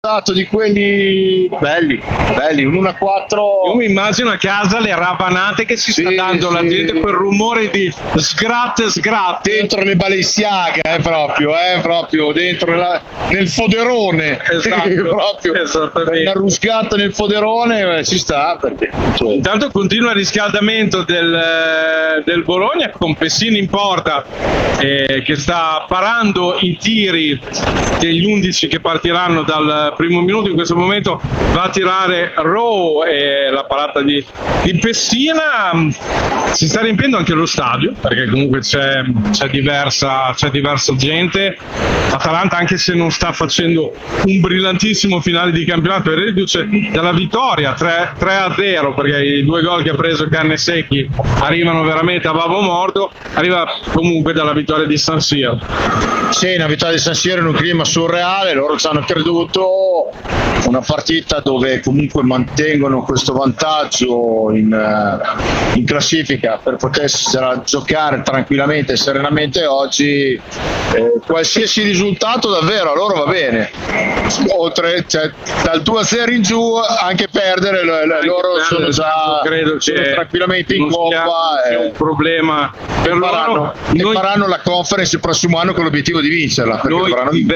di quelli belli, un 1-4. Io mi immagino a casa le ravanate che si sta dando la gente, quel rumore di sgrat dentro le Balenciaga, proprio dentro nel foderone, proprio una ruscata nel foderone, ci sta. Intanto continua il riscaldamento del Bologna con Pessina in porta, che sta parando i tiri degli 11 che partiranno dal primo minuto. In questo momento va a tirare Rowe, e la parata di Pessina. Si sta riempiendo anche lo stadio, perché comunque c'è diversa gente. Atalanta, anche se non sta facendo un brillantissimo finale di campionato, è reduce dalla vittoria 3-0, perché i 2 gol che ha preso Cannesecchi arrivano veramente a bavo morto. Arriva comunque dalla vittoria di San Siro. Sì, una vittoria di San Siro in un clima surreale, loro ci hanno creduto. Una partita dove comunque mantengono questo vantaggio in classifica per potersela giocare tranquillamente e serenamente oggi. Qualsiasi risultato davvero a loro va bene, oltre, dal 2-0 in giù, anche perdere loro sono già tranquillamente in coppa. È un problema per loro. Faranno la conference il prossimo anno con l'obiettivo di vincerla. Noi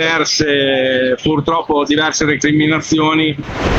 purtroppo diverse recriminazioni,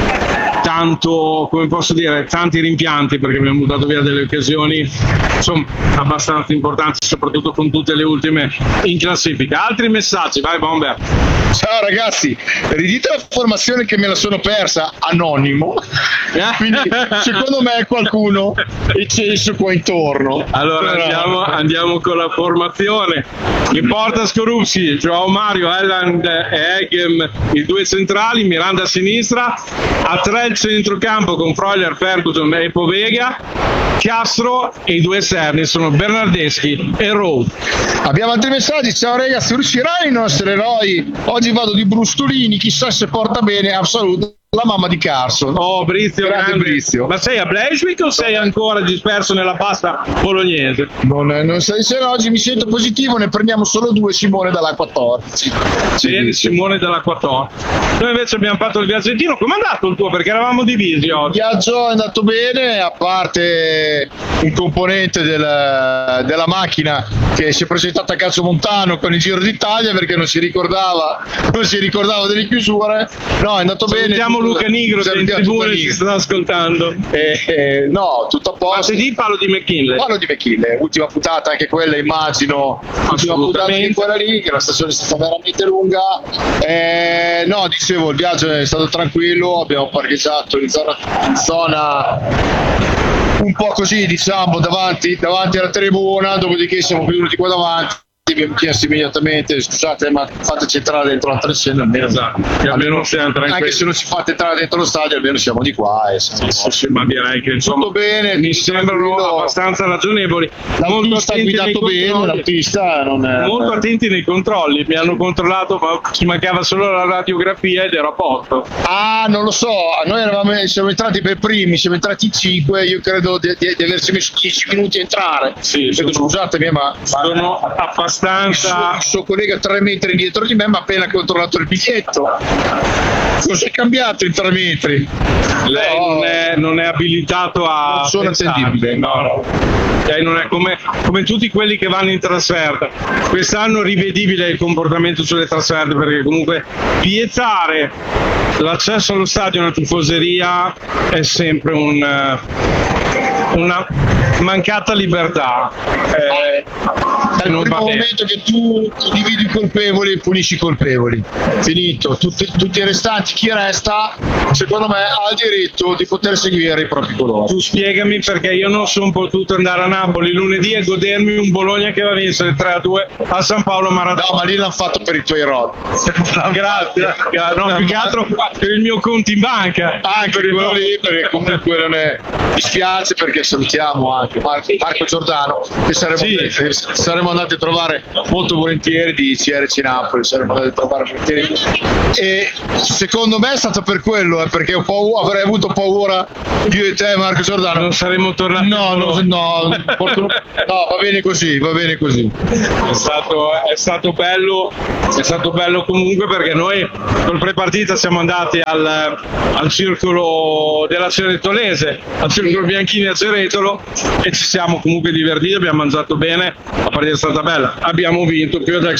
tanto, come posso dire, tanti rimpianti, perché abbiamo buttato via delle occasioni insomma abbastanza importanti, soprattutto con tutte le ultime in classifica. Altri messaggi, vai Bomber. Ciao ragazzi, ridite la formazione che me la sono persa, anonimo, quindi secondo me è qualcuno eccesso qua intorno. Allora andiamo con la formazione. In porta Skorupski, Joao Mario, Elland e Eghem, i 2 centrali, Miranda a sinistra, a 3 il centrocampo con Freuler, Ferguson e Povega, Castro, e i 2 esterni sono Bernardeschi e Rowe. Abbiamo altri messaggi. Ciao ragazzi, riuscirai i nostri eroi? Oggi vado di brustolini, chissà se porta bene. A saluto la mamma di Carson. Oh, Brizio, Brizio. Ma sei a Bleiswijk o sei ancora disperso nella pasta bolognese? Non sai se oggi mi sento positivo, ne prendiamo solo 2, Simone dalla 14. Sì, Simone dalla 14. Noi invece abbiamo fatto il viaggettino. Com'è andato il tuo? Perché eravamo divisi oggi. Il viaggio è andato bene, a parte un componente della macchina che si è presentato a Calzomontano con il Giro d'Italia perché non si ricordava delle chiusure. No, è andato bene. Salutiamo Luca Nigro che in tribuna ci sta ascoltando. No, tutto a posto. Ma parlo di McKinley. Ultima puntata anche quella, immagino. Ultima puntata anche quella lì, che la stazione è stata veramente lunga. No, dicevo, il viaggio è stato tranquillo, abbiamo parcheggiato in zona un po' così, diciamo, davanti alla tribuna, dopodiché siamo venuti qua davanti. Abbiamo chiesto immediatamente: scusate, ma fateci entrare dentro la trascena almeno. Esatto. Anche se non ci fate entrare dentro lo stadio, almeno siamo di qua. Ma direi che insomma tutto bene, mi sembrano abbastanza ragionevoli. L'autista ha guidato bene, l'autista non è... molto attenti nei controlli, mi hanno controllato, ma ci mancava solo la radiografia ed ero a posto. Non lo so, noi siamo entrati per primi, siamo entrati in 5, io credo di averci messo 10 minuti a entrare. Sì, scusatemi, ma sono abbastanza. Il suo collega 3 metri dietro di me mi ha appena controllato il biglietto. Cosa è cambiato in 3 metri? Lei non è abilitato a... Non sono attendibile. No. Lei non è come tutti quelli che vanno in trasferta. Quest'anno rivedibile il comportamento sulle trasferte, perché comunque vietare l'accesso allo stadio e una tifoseria è sempre una mancata libertà. Dal primo momento che tu dividi i colpevoli e punisci i colpevoli, finito. Tutti i restanti, chi resta, secondo me ha il diritto di poter seguire i propri colori. Tu spiegami perché io non sono potuto andare a Napoli lunedì e godermi un Bologna che va a vincere 3-2 a San Paolo Maradona. No, ma lì l'hanno fatto per i tuoi errori. Grazie. No, più che altro per il mio conto in banca. Anche quello lì, perché comunque non è... Mi spiace. grazie perché salutiamo anche Marco Giordano, che saremmo andati a trovare molto volentieri di CRC Napoli, saremmo andati a trovare volentieri, e secondo me è stato per quello, perché avrei avuto paura io e te, Marco Giordano. Non saremmo tornati. No, va bene così. È stato bello comunque, perché noi col prepartita siamo andati al circolo della Ceretolese, al circolo Bianchini a Ceretolo, e ci siamo comunque divertiti, abbiamo mangiato bene, la partita è stata bella, abbiamo vinto più da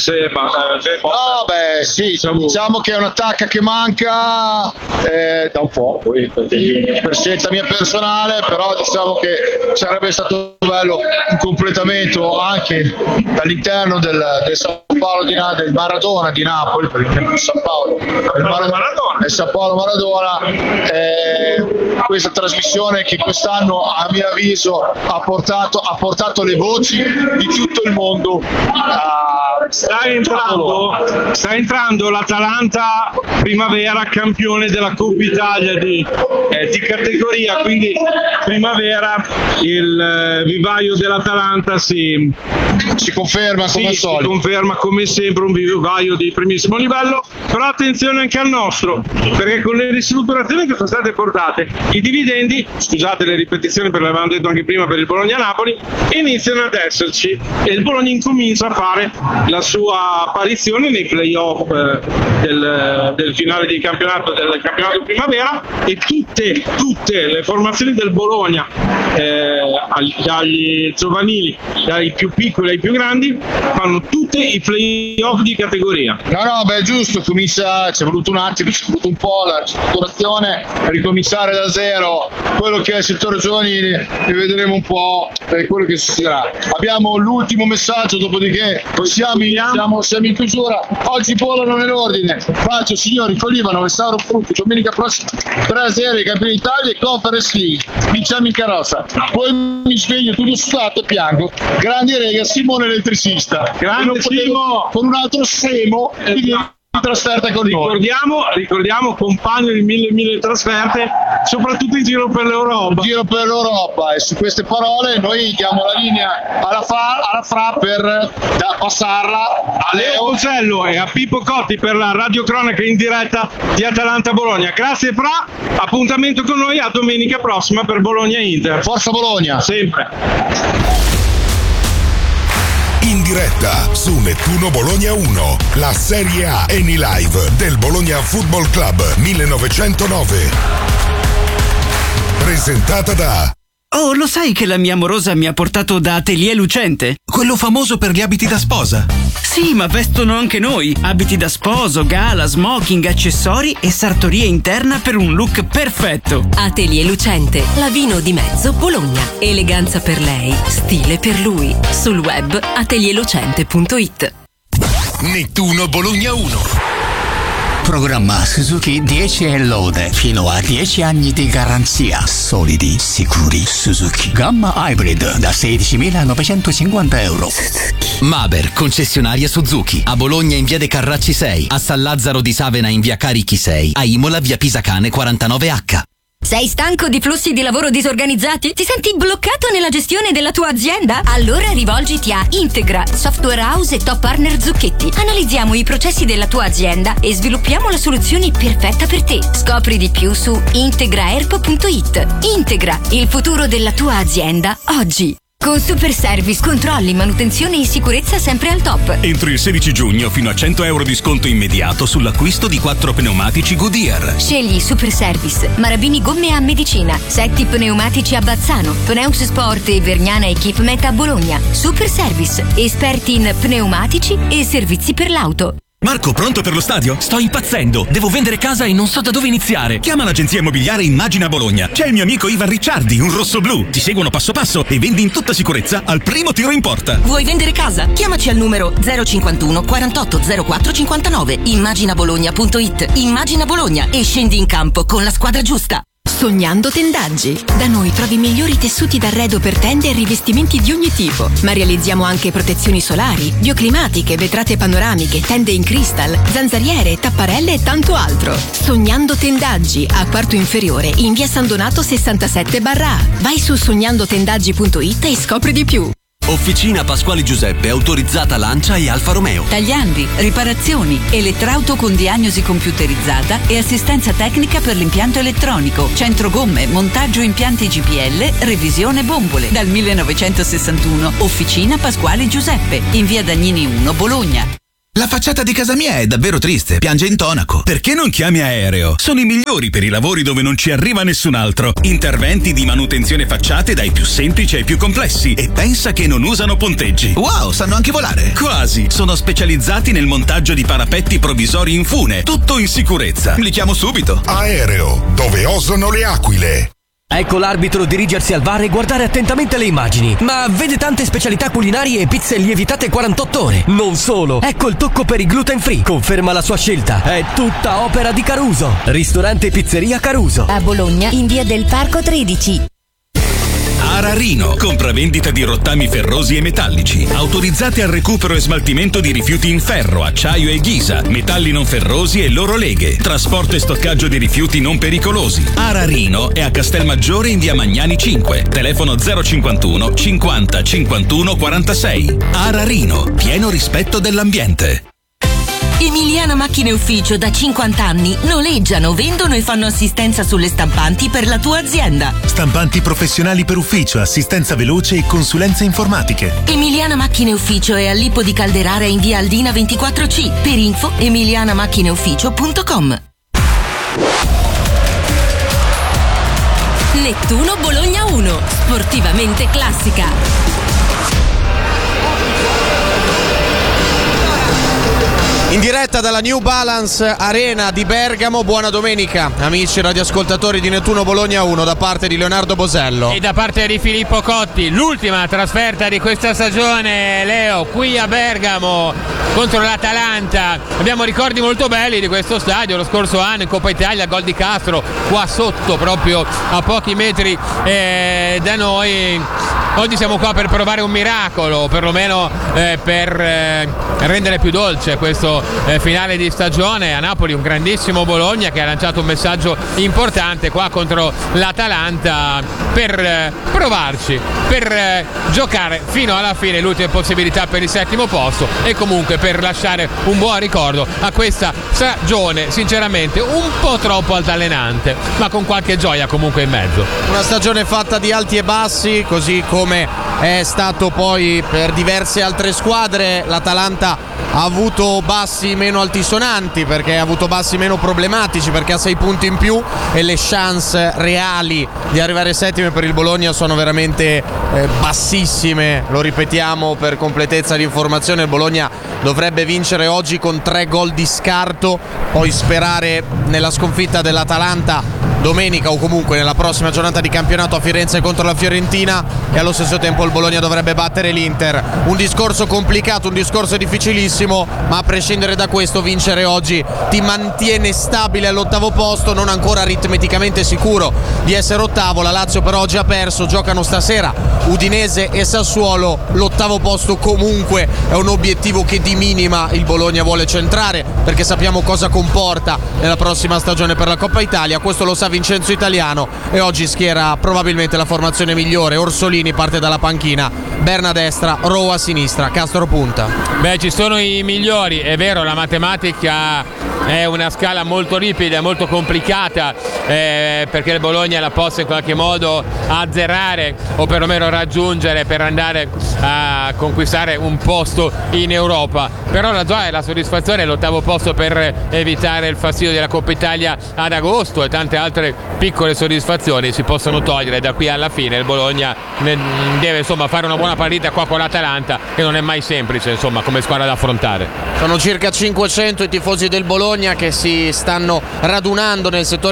diciamo che è un'attacca che manca da un po', poi per scelta mia personale, però diciamo che sarebbe stato bello un completamento anche dall'interno del San Paolo del Maradona di Napoli, perché il San Paolo è San Paolo Maradona, questa trasmissione che quest'anno a mio avviso ha portato le voci di tutto il mondo. Sta entrando l'Atalanta Primavera, campione della Coppa Italia di categoria, quindi Primavera, il vivaio dell'Atalanta si conferma come solito. Si conferma come sempre un vivaio di primissimo livello, però attenzione anche al nostro, perché con le ristrutturazioni che sono state portate, i dividendi, scusate le ripetizioni, perché l'avevamo detto anche prima per il Bologna-Napoli, iniziano ad esserci, e il Bologna incomincia a fare la sua apparizione nei playoff del finale di campionato, del campionato primavera, e tutte le formazioni del Bologna, dagli giovanili, dai più piccoli ai più grandi, fanno tutte i playoff di categoria. No, giusto, ci è voluto un attimo, ci è voluto un po' la ristrutturazione, ricominciare da zero quello che è il settore giovanili, e vedremo un po' quello che succederà. Abbiamo l'ultimo messaggio, dopodiché siamo in chiusura. Oggi volano nell'ordine Calcio Signori con Livano e Sauro Frutti, domenica prossima 3-0 campioni d'Italia e Conference League, vinciamo in carrozza, poi mi sveglio tutto sudato e piango. Grandi rega, Simone elettricista, grande Simo, con un altro Semo in trasferta con noi. Ricordiamo compagno di mille trasferte, soprattutto in giro per l'Europa. E su queste parole noi diamo la linea alla Fra per passarla a Leo Bosello e a Pippo Cotti per la radiocronaca in diretta di Atalanta Bologna. Grazie Fra, appuntamento con noi a domenica prossima per Bologna Inter. Forza Bologna, sempre. In diretta su Nettuno Bologna 1, la Serie A Eni Live del Bologna Football Club 1909. Presentata da... Oh, lo sai che la mia amorosa mi ha portato da Atelier Lucente? Quello famoso per gli abiti da sposa. Sì, ma vestono anche noi. Abiti da sposo, gala, smoking, accessori e sartoria interna per un look perfetto. Atelier Lucente, la vino di mezzo Bologna. Eleganza per lei, stile per lui. Sul web atelierlucente.it. Nettuno Bologna 1. Programma Suzuki 10 e lode, fino a 10 anni di garanzia. Solidi, sicuri, Suzuki. Gamma Hybrid da 16.950 euro. Maber, concessionaria Suzuki. A Bologna in via De Carracci 6, a San Lazzaro di Savena in via Carichi 6, a Imola via Pisacane 49H. Sei stanco di flussi di lavoro disorganizzati? Ti senti bloccato nella gestione della tua azienda? Allora rivolgiti a Integra, software house e top partner Zucchetti. Analizziamo i processi della tua azienda e sviluppiamo la soluzione perfetta per te. Scopri di più su integraerpo.it. Integra, il futuro della tua azienda oggi. Con Super Service, controlli, manutenzione e sicurezza sempre al top. Entro il 16 giugno fino a 100 euro di sconto immediato sull'acquisto di 4 pneumatici Goodyear. Scegli Super Service, Marabini Gomme a Medicina, Setti Pneumatici a Bazzano, Pneus Sport e Vergnana Equipment a Bologna. Super Service, esperti in pneumatici e servizi per l'auto. Marco, pronto per lo stadio? Sto impazzendo, devo vendere casa e non so da dove iniziare. Chiama l'agenzia immobiliare Immagina Bologna. C'è il mio amico Ivan Ricciardi, un rossoblu. Ti seguono passo passo e vendi in tutta sicurezza al primo tiro in porta. Vuoi vendere casa? Chiamaci al numero 051 48 04 59. Immaginabologna.it. Immagina Bologna e scendi in campo con la squadra giusta. Sognando Tendaggi. Da noi trovi i migliori tessuti d'arredo per tende e rivestimenti di ogni tipo, ma realizziamo anche protezioni solari, bioclimatiche, vetrate panoramiche, tende in cristal, zanzariere, tapparelle e tanto altro. Sognando Tendaggi, a Quarto Inferiore, in via San Donato 67/A. Vai su sognandotendaggi.it e scopri di più. Officina Pasquale Giuseppe, autorizzata Lancia e Alfa Romeo. Tagliandi, riparazioni, elettrauto con diagnosi computerizzata e assistenza tecnica per l'impianto elettronico, centro gomme, montaggio impianti GPL, revisione bombole. Dal 1961, Officina Pasquale Giuseppe, in via Dagnini 1, Bologna. La facciata di casa mia è davvero triste, piange intonaco. Perché non chiami Aereo? Sono i migliori per i lavori dove non ci arriva nessun altro. Interventi di manutenzione facciate dai più semplici ai più complessi e pensa che non usano ponteggi. Wow, sanno anche volare. Quasi. Sono specializzati nel montaggio di parapetti provvisori in fune, tutto in sicurezza. Li chiamo subito. Aereo, dove osano le aquile. Ecco l'arbitro dirigersi al VAR e guardare attentamente le immagini. Ma vede tante specialità culinarie e pizze lievitate 48 ore. Non solo, ecco il tocco per i gluten free. Conferma la sua scelta. È tutta opera di Caruso. Ristorante e pizzeria Caruso. A Bologna, in via del Parco 13. Ararino, compravendita di rottami ferrosi e metallici, autorizzati al recupero e smaltimento di rifiuti in ferro, acciaio e ghisa, metalli non ferrosi e loro leghe, trasporto e stoccaggio di rifiuti non pericolosi. Ararino è a Castelmaggiore in via Magnani 5, telefono 051 50 51 46. Ararino, pieno rispetto dell'ambiente. Emiliana Macchine Ufficio da 50 anni noleggiano, vendono e fanno assistenza sulle stampanti per la tua azienda. Stampanti professionali per ufficio, assistenza veloce e consulenze informatiche. Emiliana Macchine Ufficio è a Lippo di Calderara in via Aldina 24C. Per info emilianamacchineufficio.com. Nettuno Bologna 1, sportivamente classica. In diretta dalla New Balance Arena di Bergamo, buona domenica amici radioascoltatori di Nettuno Bologna 1 da parte di Leonardo Bosello e da parte di Filippo Cotti. L'ultima trasferta di questa stagione, Leo, qui a Bergamo contro l'Atalanta. Abbiamo ricordi molto belli di questo stadio, lo scorso anno in Coppa Italia, gol di Castro qua sotto, proprio a pochi metri da noi. Oggi siamo qua per provare un miracolo, perlomeno per rendere più dolce questo finale di stagione. A Napoli un grandissimo Bologna che ha lanciato un messaggio importante qua contro l'Atalanta per provarci, per giocare fino alla fine l'ultima possibilità per il 7° posto e comunque per lasciare un buon ricordo a questa stagione sinceramente un po' troppo altalenante, ma con qualche gioia comunque in mezzo. Una stagione fatta di alti e bassi, così come è stato poi per diverse altre squadre. L'Atalanta ha avuto bassi meno altisonanti perché ha avuto bassi meno problematici, perché ha 6 punti in più e le chance reali di arrivare settime per il Bologna sono veramente bassissime. Lo ripetiamo per completezza di informazione: il Bologna dovrebbe vincere oggi con 3 gol di scarto, poi sperare nella sconfitta dell'Atalanta domenica o comunque nella prossima giornata di campionato a Firenze contro la Fiorentina, e allo stesso tempo il Bologna dovrebbe battere l'Inter. Un discorso complicato, un discorso difficilissimo, ma a prescindere da questo vincere oggi ti mantiene stabile all'8° posto, non ancora aritmeticamente sicuro di essere ottavo. La Lazio però oggi ha perso, giocano stasera Udinese e Sassuolo. L'8° posto comunque è un obiettivo che di minima il Bologna vuole centrare, perché sappiamo cosa comporta nella prossima stagione per la Coppa Italia. Questo lo sa Vincenzo Italiano e oggi schiera probabilmente la formazione migliore. Orsolini parte dalla panchina, Berna a destra, Rowe a sinistra, Castro punta. Beh, ci sono i migliori, è vero, la matematica è una scala molto ripida, molto complicata, perché il Bologna la possa in qualche modo azzerare o perlomeno raggiungere per andare a conquistare un posto in Europa. Però la gioia e la soddisfazione è l'8° posto per evitare il fastidio della Coppa Italia ad agosto, e tante altre piccole soddisfazioni si possono togliere da qui alla fine. Il Bologna deve insomma fare una buona partita qua con l'Atalanta, che non è mai semplice insomma come squadra da affrontare. Sono circa 500 i tifosi del Bologna che si stanno radunando nel settore ospiti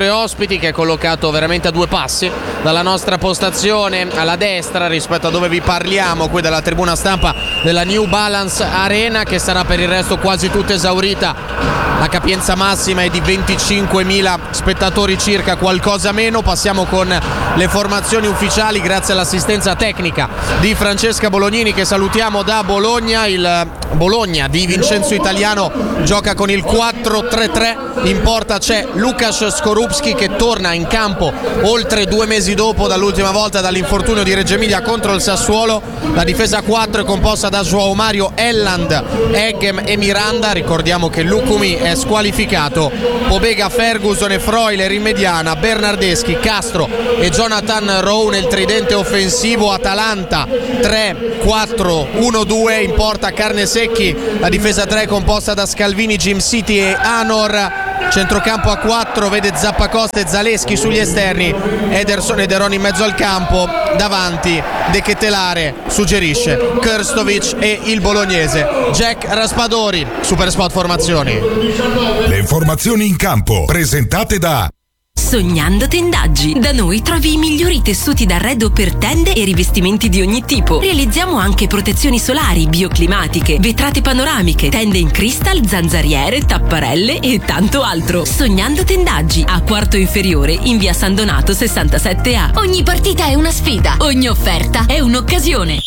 ospiti, che è collocato veramente a 2 passi dalla nostra postazione alla destra rispetto a dove vi parliamo, qui dalla tribuna stampa della New Balance Arena, che sarà per il resto quasi tutta esaurita. La capienza massima è di 25.000 spettatori circa, qualcosa meno. Passiamo con le formazioni ufficiali grazie all'assistenza tecnica di Francesca Bolognini, che salutiamo da Bologna. Il Bologna di Vincenzo Italiano gioca con il 4-3-3, in porta c'è Lukasz Skorupski, che torna in campo oltre 2 mesi dopo dall'ultima volta dall'infortunio di Reggio Emilia contro il Sassuolo. La difesa 4 è composta da João Mario, Elland, Eggem e Miranda. Ricordiamo che Lucumi è squalificato. Pobega, Ferguson e Freuler in mediana, Bernardeschi, Castro e Jonathan Rowe nel tridente offensivo. Atalanta 3-4-1-2, in porta Carnesecchi. La difesa 3 è composta da Scalvini, Jim City e Anor. Centrocampo a 4 vede Zappacosta e Zaleschi sugli esterni, Ederson e Deron in mezzo al campo. Davanti De Ketelare suggerisce Krstovic e il bolognese Jack Raspadori. Super Spot formazioni. Le informazioni in campo presentate da Sognando Tendaggi. Da noi trovi i migliori tessuti d'arredo per tende e rivestimenti di ogni tipo. Realizziamo anche protezioni solari, bioclimatiche, vetrate panoramiche, tende in cristal, zanzariere, tapparelle e tanto altro. Sognando Tendaggi, a Quarto Inferiore in via San Donato 67A. Ogni partita è una sfida, ogni offerta è un'occasione.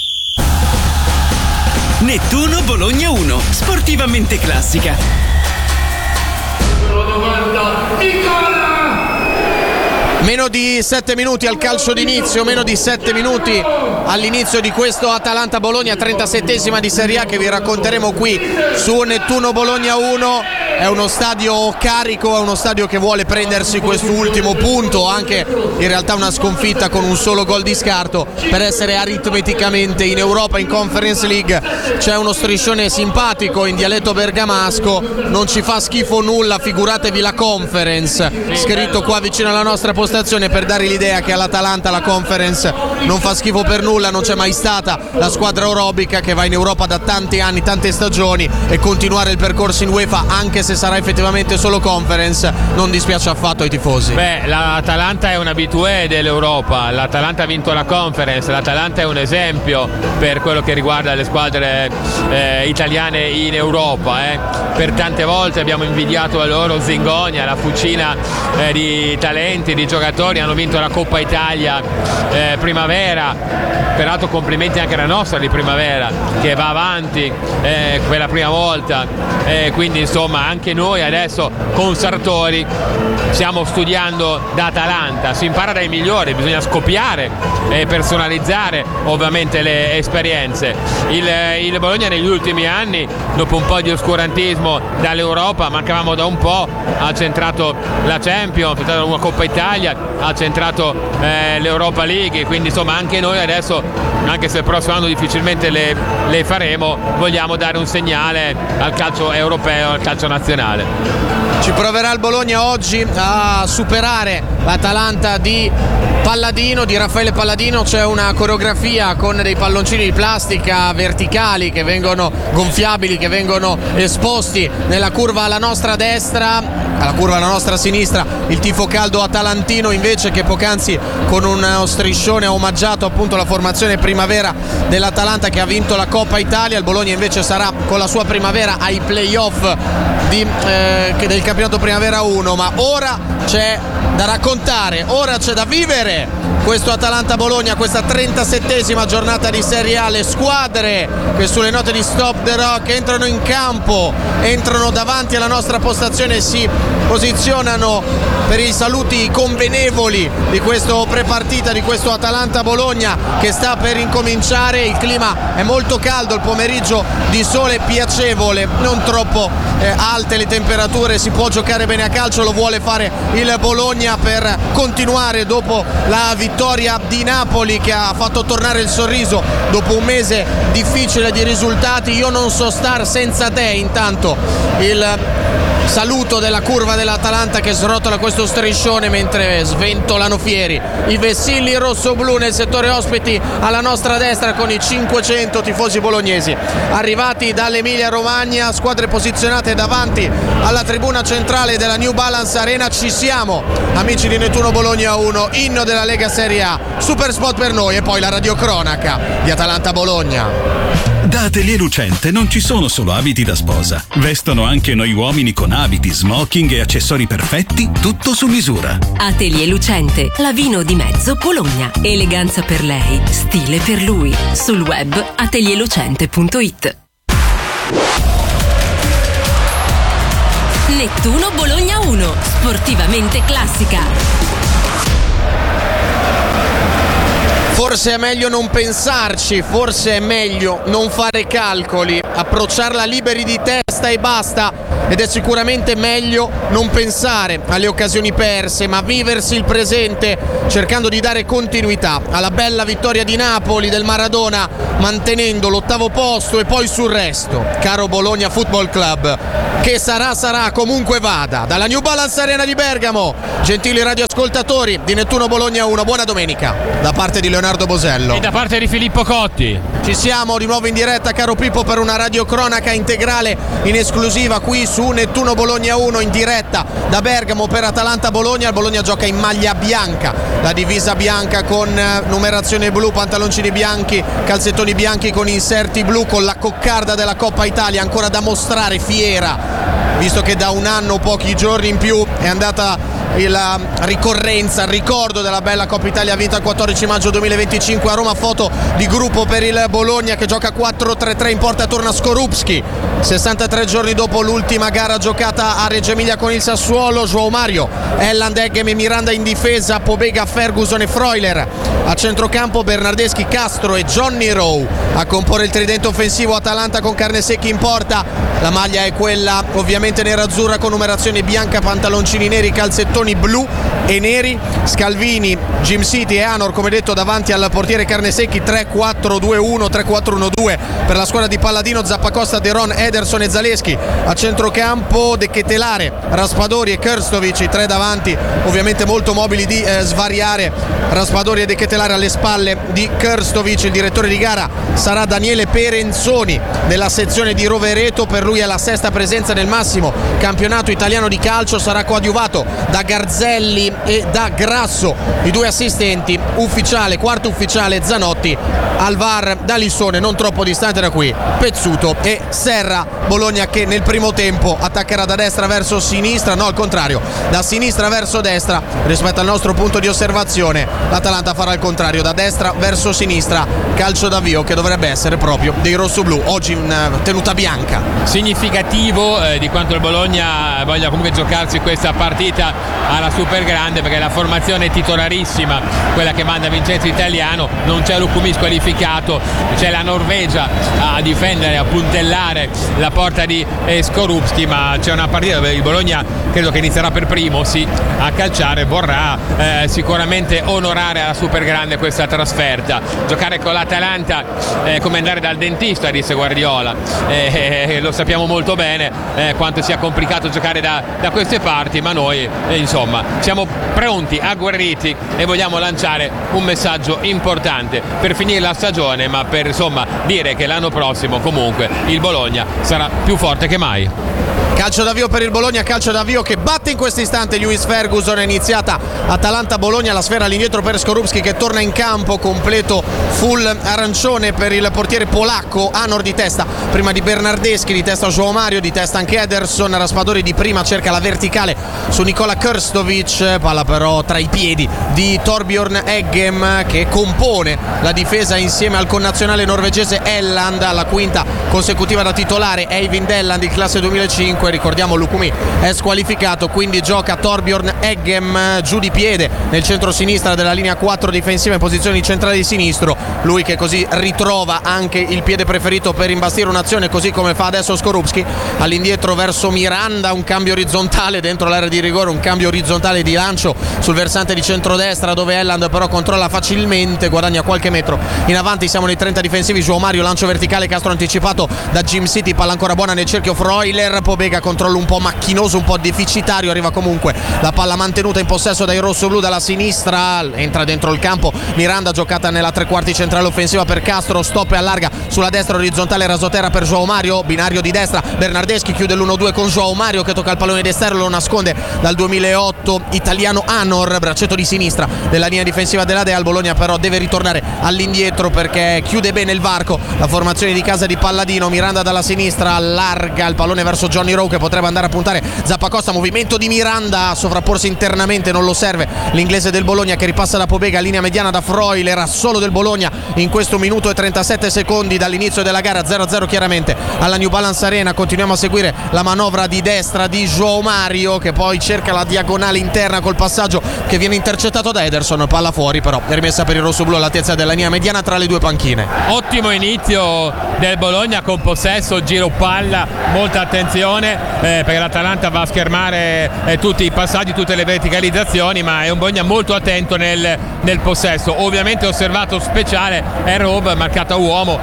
Nettuno Bologna 1, sportivamente classica. Meno di 7 minuti al calcio d'inizio, meno di 7 minuti all'inizio di questo Atalanta-Bologna, 37esima di Serie A, che vi racconteremo qui su Nettuno Bologna 1. È uno stadio carico, è uno stadio che vuole prendersi questo ultimo punto, anche in realtà una sconfitta con un solo gol di scarto per essere aritmeticamente in Europa. In Conference League c'è uno striscione simpatico in dialetto bergamasco: non ci fa schifo nulla, figuratevi la Conference, scritto qua vicino alla nostra postazione, per dare l'idea che all'Atalanta la Conference non fa schifo per nulla. Non c'è mai stata la squadra orobica che va in Europa da tanti anni, tante stagioni, e continuare il percorso in UEFA, anche se sarà effettivamente solo Conference, non dispiace affatto ai tifosi. Beh, l'Atalanta è un abitué dell'Europa, l'Atalanta ha vinto la Conference, l'Atalanta è un esempio per quello che riguarda le squadre italiane in Europa. Per tante volte abbiamo invidiato la loro Zingonia, la fucina di talenti, di giocatori. Hanno vinto la Coppa Italia primavera, peraltro complimenti anche alla nostra di primavera, che va avanti quella prima volta, quindi insomma anche noi adesso con Sartori stiamo studiando da Atalanta. Si impara dai migliori, bisogna scopiare e personalizzare ovviamente le esperienze. Il Bologna negli ultimi anni, dopo un po' di oscurantismo dall'Europa, mancavamo da un po', ha centrato la Champions, ha centrato una Coppa Italia, ha centrato l'Europa League, quindi insomma anche noi adesso, anche se il prossimo anno difficilmente le faremo, vogliamo dare un segnale al calcio europeo, al calcio nazionale. Ci proverà il Bologna oggi a superare l'Atalanta di Palladino, di Raffaele Palladino. C'è una coreografia con dei palloncini di plastica verticali che vengono gonfiabili, che vengono esposti nella curva alla nostra destra, alla curva alla nostra sinistra. Il tifo caldo atalantino invece, che poc'anzi con uno striscione ha omaggiato appunto la formazione primavera dell'Atalanta che ha vinto la Coppa Italia. Il Bologna invece sarà con la sua primavera ai playoff del campionato Primavera 1, ma ora c'è da raccontare, ora c'è da vivere questo Atalanta-Bologna, questa 37esima giornata di Serie A. Le squadre che sulle note di Stop the Rock entrano in campo, entrano davanti alla nostra postazione, si posizionano per i saluti convenevoli di questo prepartita, di questo Atalanta-Bologna che sta per incominciare. Il clima è molto caldo, il pomeriggio di sole piacevole, non troppo alte le temperature, si può giocare bene a calcio, lo vuole fare il Bologna per continuare dopo la vittoria di Napoli, che ha fatto tornare il sorriso dopo un mese difficile di risultati. Io non so star senza te, intanto il saluto della curva dell'Atalanta che srotola questo striscione mentre sventolano fieri i vessilli rossoblu nel settore ospiti alla nostra destra, con i 500 tifosi bolognesi arrivati dall'Emilia Romagna, squadre posizionate davanti alla tribuna centrale della New Balance Arena. Ci siamo, amici di Nettuno Bologna 1, inno della Lega Serie A, super spot per noi e poi la radiocronaca di Atalanta Bologna. Da Atelier Lucente non ci sono solo abiti da sposa, vestono anche noi uomini con abiti, smoking e accessori perfetti, tutto su misura. Atelier Lucente, la Vino di Mezzo Bologna. Eleganza per lei, stile per lui. Sul web atelierlucente.it. Nettuno Bologna 1, sportivamente classica. Forse è meglio non pensarci, forse è meglio non fare calcoli, approcciarla liberi di testa e basta, ed è sicuramente meglio non pensare alle occasioni perse, ma viversi il presente cercando di dare continuità alla bella vittoria di Napoli del Maradona, mantenendo l'8° posto e poi sul resto. Caro Bologna Football Club, che sarà comunque vada. Dalla New Balance Arena di Bergamo, gentili radioascoltatori di Nettuno Bologna 1, buona domenica da parte di Leonardo Bosello e da parte di Filippo Cotti. Ci siamo di nuovo in diretta, caro Pippo, per una radiocronaca integrale in esclusiva qui su Nettuno Bologna 1, in diretta da Bergamo per Atalanta Bologna. Il Bologna gioca in maglia bianca, la divisa bianca con numerazione blu, pantaloncini bianchi, calzettoni bianchi con inserti blu, con la coccarda della Coppa Italia ancora da mostrare, fiera, visto che da un anno, pochi giorni in più, è andata la ricorrenza, il ricordo della bella Coppa Italia vinta il 14 maggio 2025 a Roma. Foto di gruppo per il Bologna che gioca 4-3-3, in porta torna Skorupski 63 giorni dopo l'ultima gara giocata a Reggio Emilia con il Sassuolo. João Mario, Elland, Eggem e Miranda in difesa, Pobega, Ferguson e Freuler a centrocampo, Bernardeschi, Castro e Johnny Rowe a comporre il tridente offensivo. Atalanta con Carnesecchi in porta, la maglia è quella ovviamente nerazzurra con numerazione bianca, pantaloncini neri, calzettoni blu e neri. Scalvini, Jim City e Anor, come detto, davanti al portiere Carnesecchi. 3-4-2-1, 3-4-1-2 per la squadra di Palladino. Zappacosta, De Ron, Ederson e Zaleschi a centrocampo, De Ketelare, Raspadori e Krstovic, i tre davanti ovviamente molto mobili di svariare. Raspadori e De Ketelare alle spalle di Krstovic. Il direttore di gara sarà Daniele Perenzoni della sezione di Rovereto, per lui è la sesta presenza nel massimo campionato italiano di calcio. Sarà coadiuvato da Garzelli e da Grasso, i due assistenti. Ufficiale, quarto ufficiale Zanotti, al VAR da Lissone, non troppo distante da qui, Pezzuto e Serra. Bologna che nel primo tempo attaccherà da destra verso sinistra, no, al contrario, da sinistra verso destra rispetto al nostro punto di osservazione. L'Atalanta farà il contrario, da destra verso sinistra, calcio d'avvio che dovrebbe essere proprio dei rossoblù, oggi in tenuta bianca. Significativo di quanto il Bologna voglia comunque giocarsi questa partita alla super grande, perché la formazione è titolarissima, quella che manda Vincenzo Italiano. Non c'è Lukumi squalificato, c'è la Norvegia a difendere, a puntellare la porta di Skorupski, ma c'è una partita dove il Bologna credo che inizierà per primo a calciare, vorrà sicuramente onorare alla super grande questa trasferta. Giocare con l'Atalanta è come andare dal dentista, disse Guardiola, lo sappiamo molto bene quanto sia complicato giocare da queste parti, ma noi insomma siamo pronti, agguerriti e vogliamo lanciare un messaggio importante per finire la stagione, ma per insomma dire che l'anno prossimo comunque il Bologna sarà più forte che mai. Calcio d'avvio per il Bologna, calcio d'avvio che batte in questo istante Lewis Ferguson. È iniziata Atalanta-Bologna, la sfera all'indietro per Skorupski che torna in campo, completo full arancione per il portiere polacco. Anor di testa prima di Bernardeschi, di testa João Mario, di testa anche Ederson. Raspadori di prima cerca la verticale su Nikola Krstovic, palla però tra i piedi di Torbjorn Eggem che compone la difesa insieme al connazionale norvegese Elland. Alla quinta consecutiva da titolare Eivind Elland, in classe 2005. Ricordiamo Lukumi è squalificato, quindi gioca Torbjorn Eggem giù di piede nel centro-sinistra della linea 4 difensiva in posizione centrale di sinistro. Lui che così ritrova anche il piede preferito per imbastire un'azione, così come fa adesso Skorupski. All'indietro verso Miranda, un cambio orizzontale dentro l'area di rigore, un cambio orizzontale di lancio sul versante di centrodestra, dove Elland però controlla facilmente, guadagna qualche metro in avanti. Siamo nei 30 difensivi. João Mario, lancio verticale, Castro anticipato da Jim City, palla ancora buona nel cerchio Freuler, Pobega Pobega, controllo un po' macchinoso, un po' deficitario, arriva comunque la palla mantenuta in possesso dai rossoblù dalla sinistra, entra dentro il campo Miranda, giocata nella tre quarti centrale offensiva per Castro, stop e allarga sulla destra orizzontale Rasoterra per João Mario, binario di destra, Bernardeschi chiude l'1-2 con João Mario che tocca il pallone d'esterno, lo nasconde dal 2008 italiano Anor, braccetto di sinistra della linea difensiva della Dea. Il Bologna però deve ritornare all'indietro perché chiude bene il varco la formazione di casa di Palladino. Miranda dalla sinistra allarga il pallone verso Johnny Rowe che potrebbe andare a puntare Zappacosta, movimento di Miranda a sovrapporsi internamente, non lo serve l'inglese del Bologna che ripassa da Pobega, linea mediana da Freuler, solo del Bologna in questo minuto e 37 secondi dall'inizio della gara, 0-0 chiaramente alla New Balance Arena. Continuiamo a seguire la manovra di destra di João Mario che poi cerca la diagonale interna col passaggio che viene intercettato da Ederson, palla fuori però è rimessa per il rossoblù all'altezza della linea mediana tra le due panchine. Ottimo inizio del Bologna con possesso, giro palla, molta attenzione perché l'Atalanta va a schermare tutti i passaggi, tutte le verticalizzazioni, ma è un Bologna molto attento nel possesso. Ovviamente osservato speciale è Rob, marcata uomo,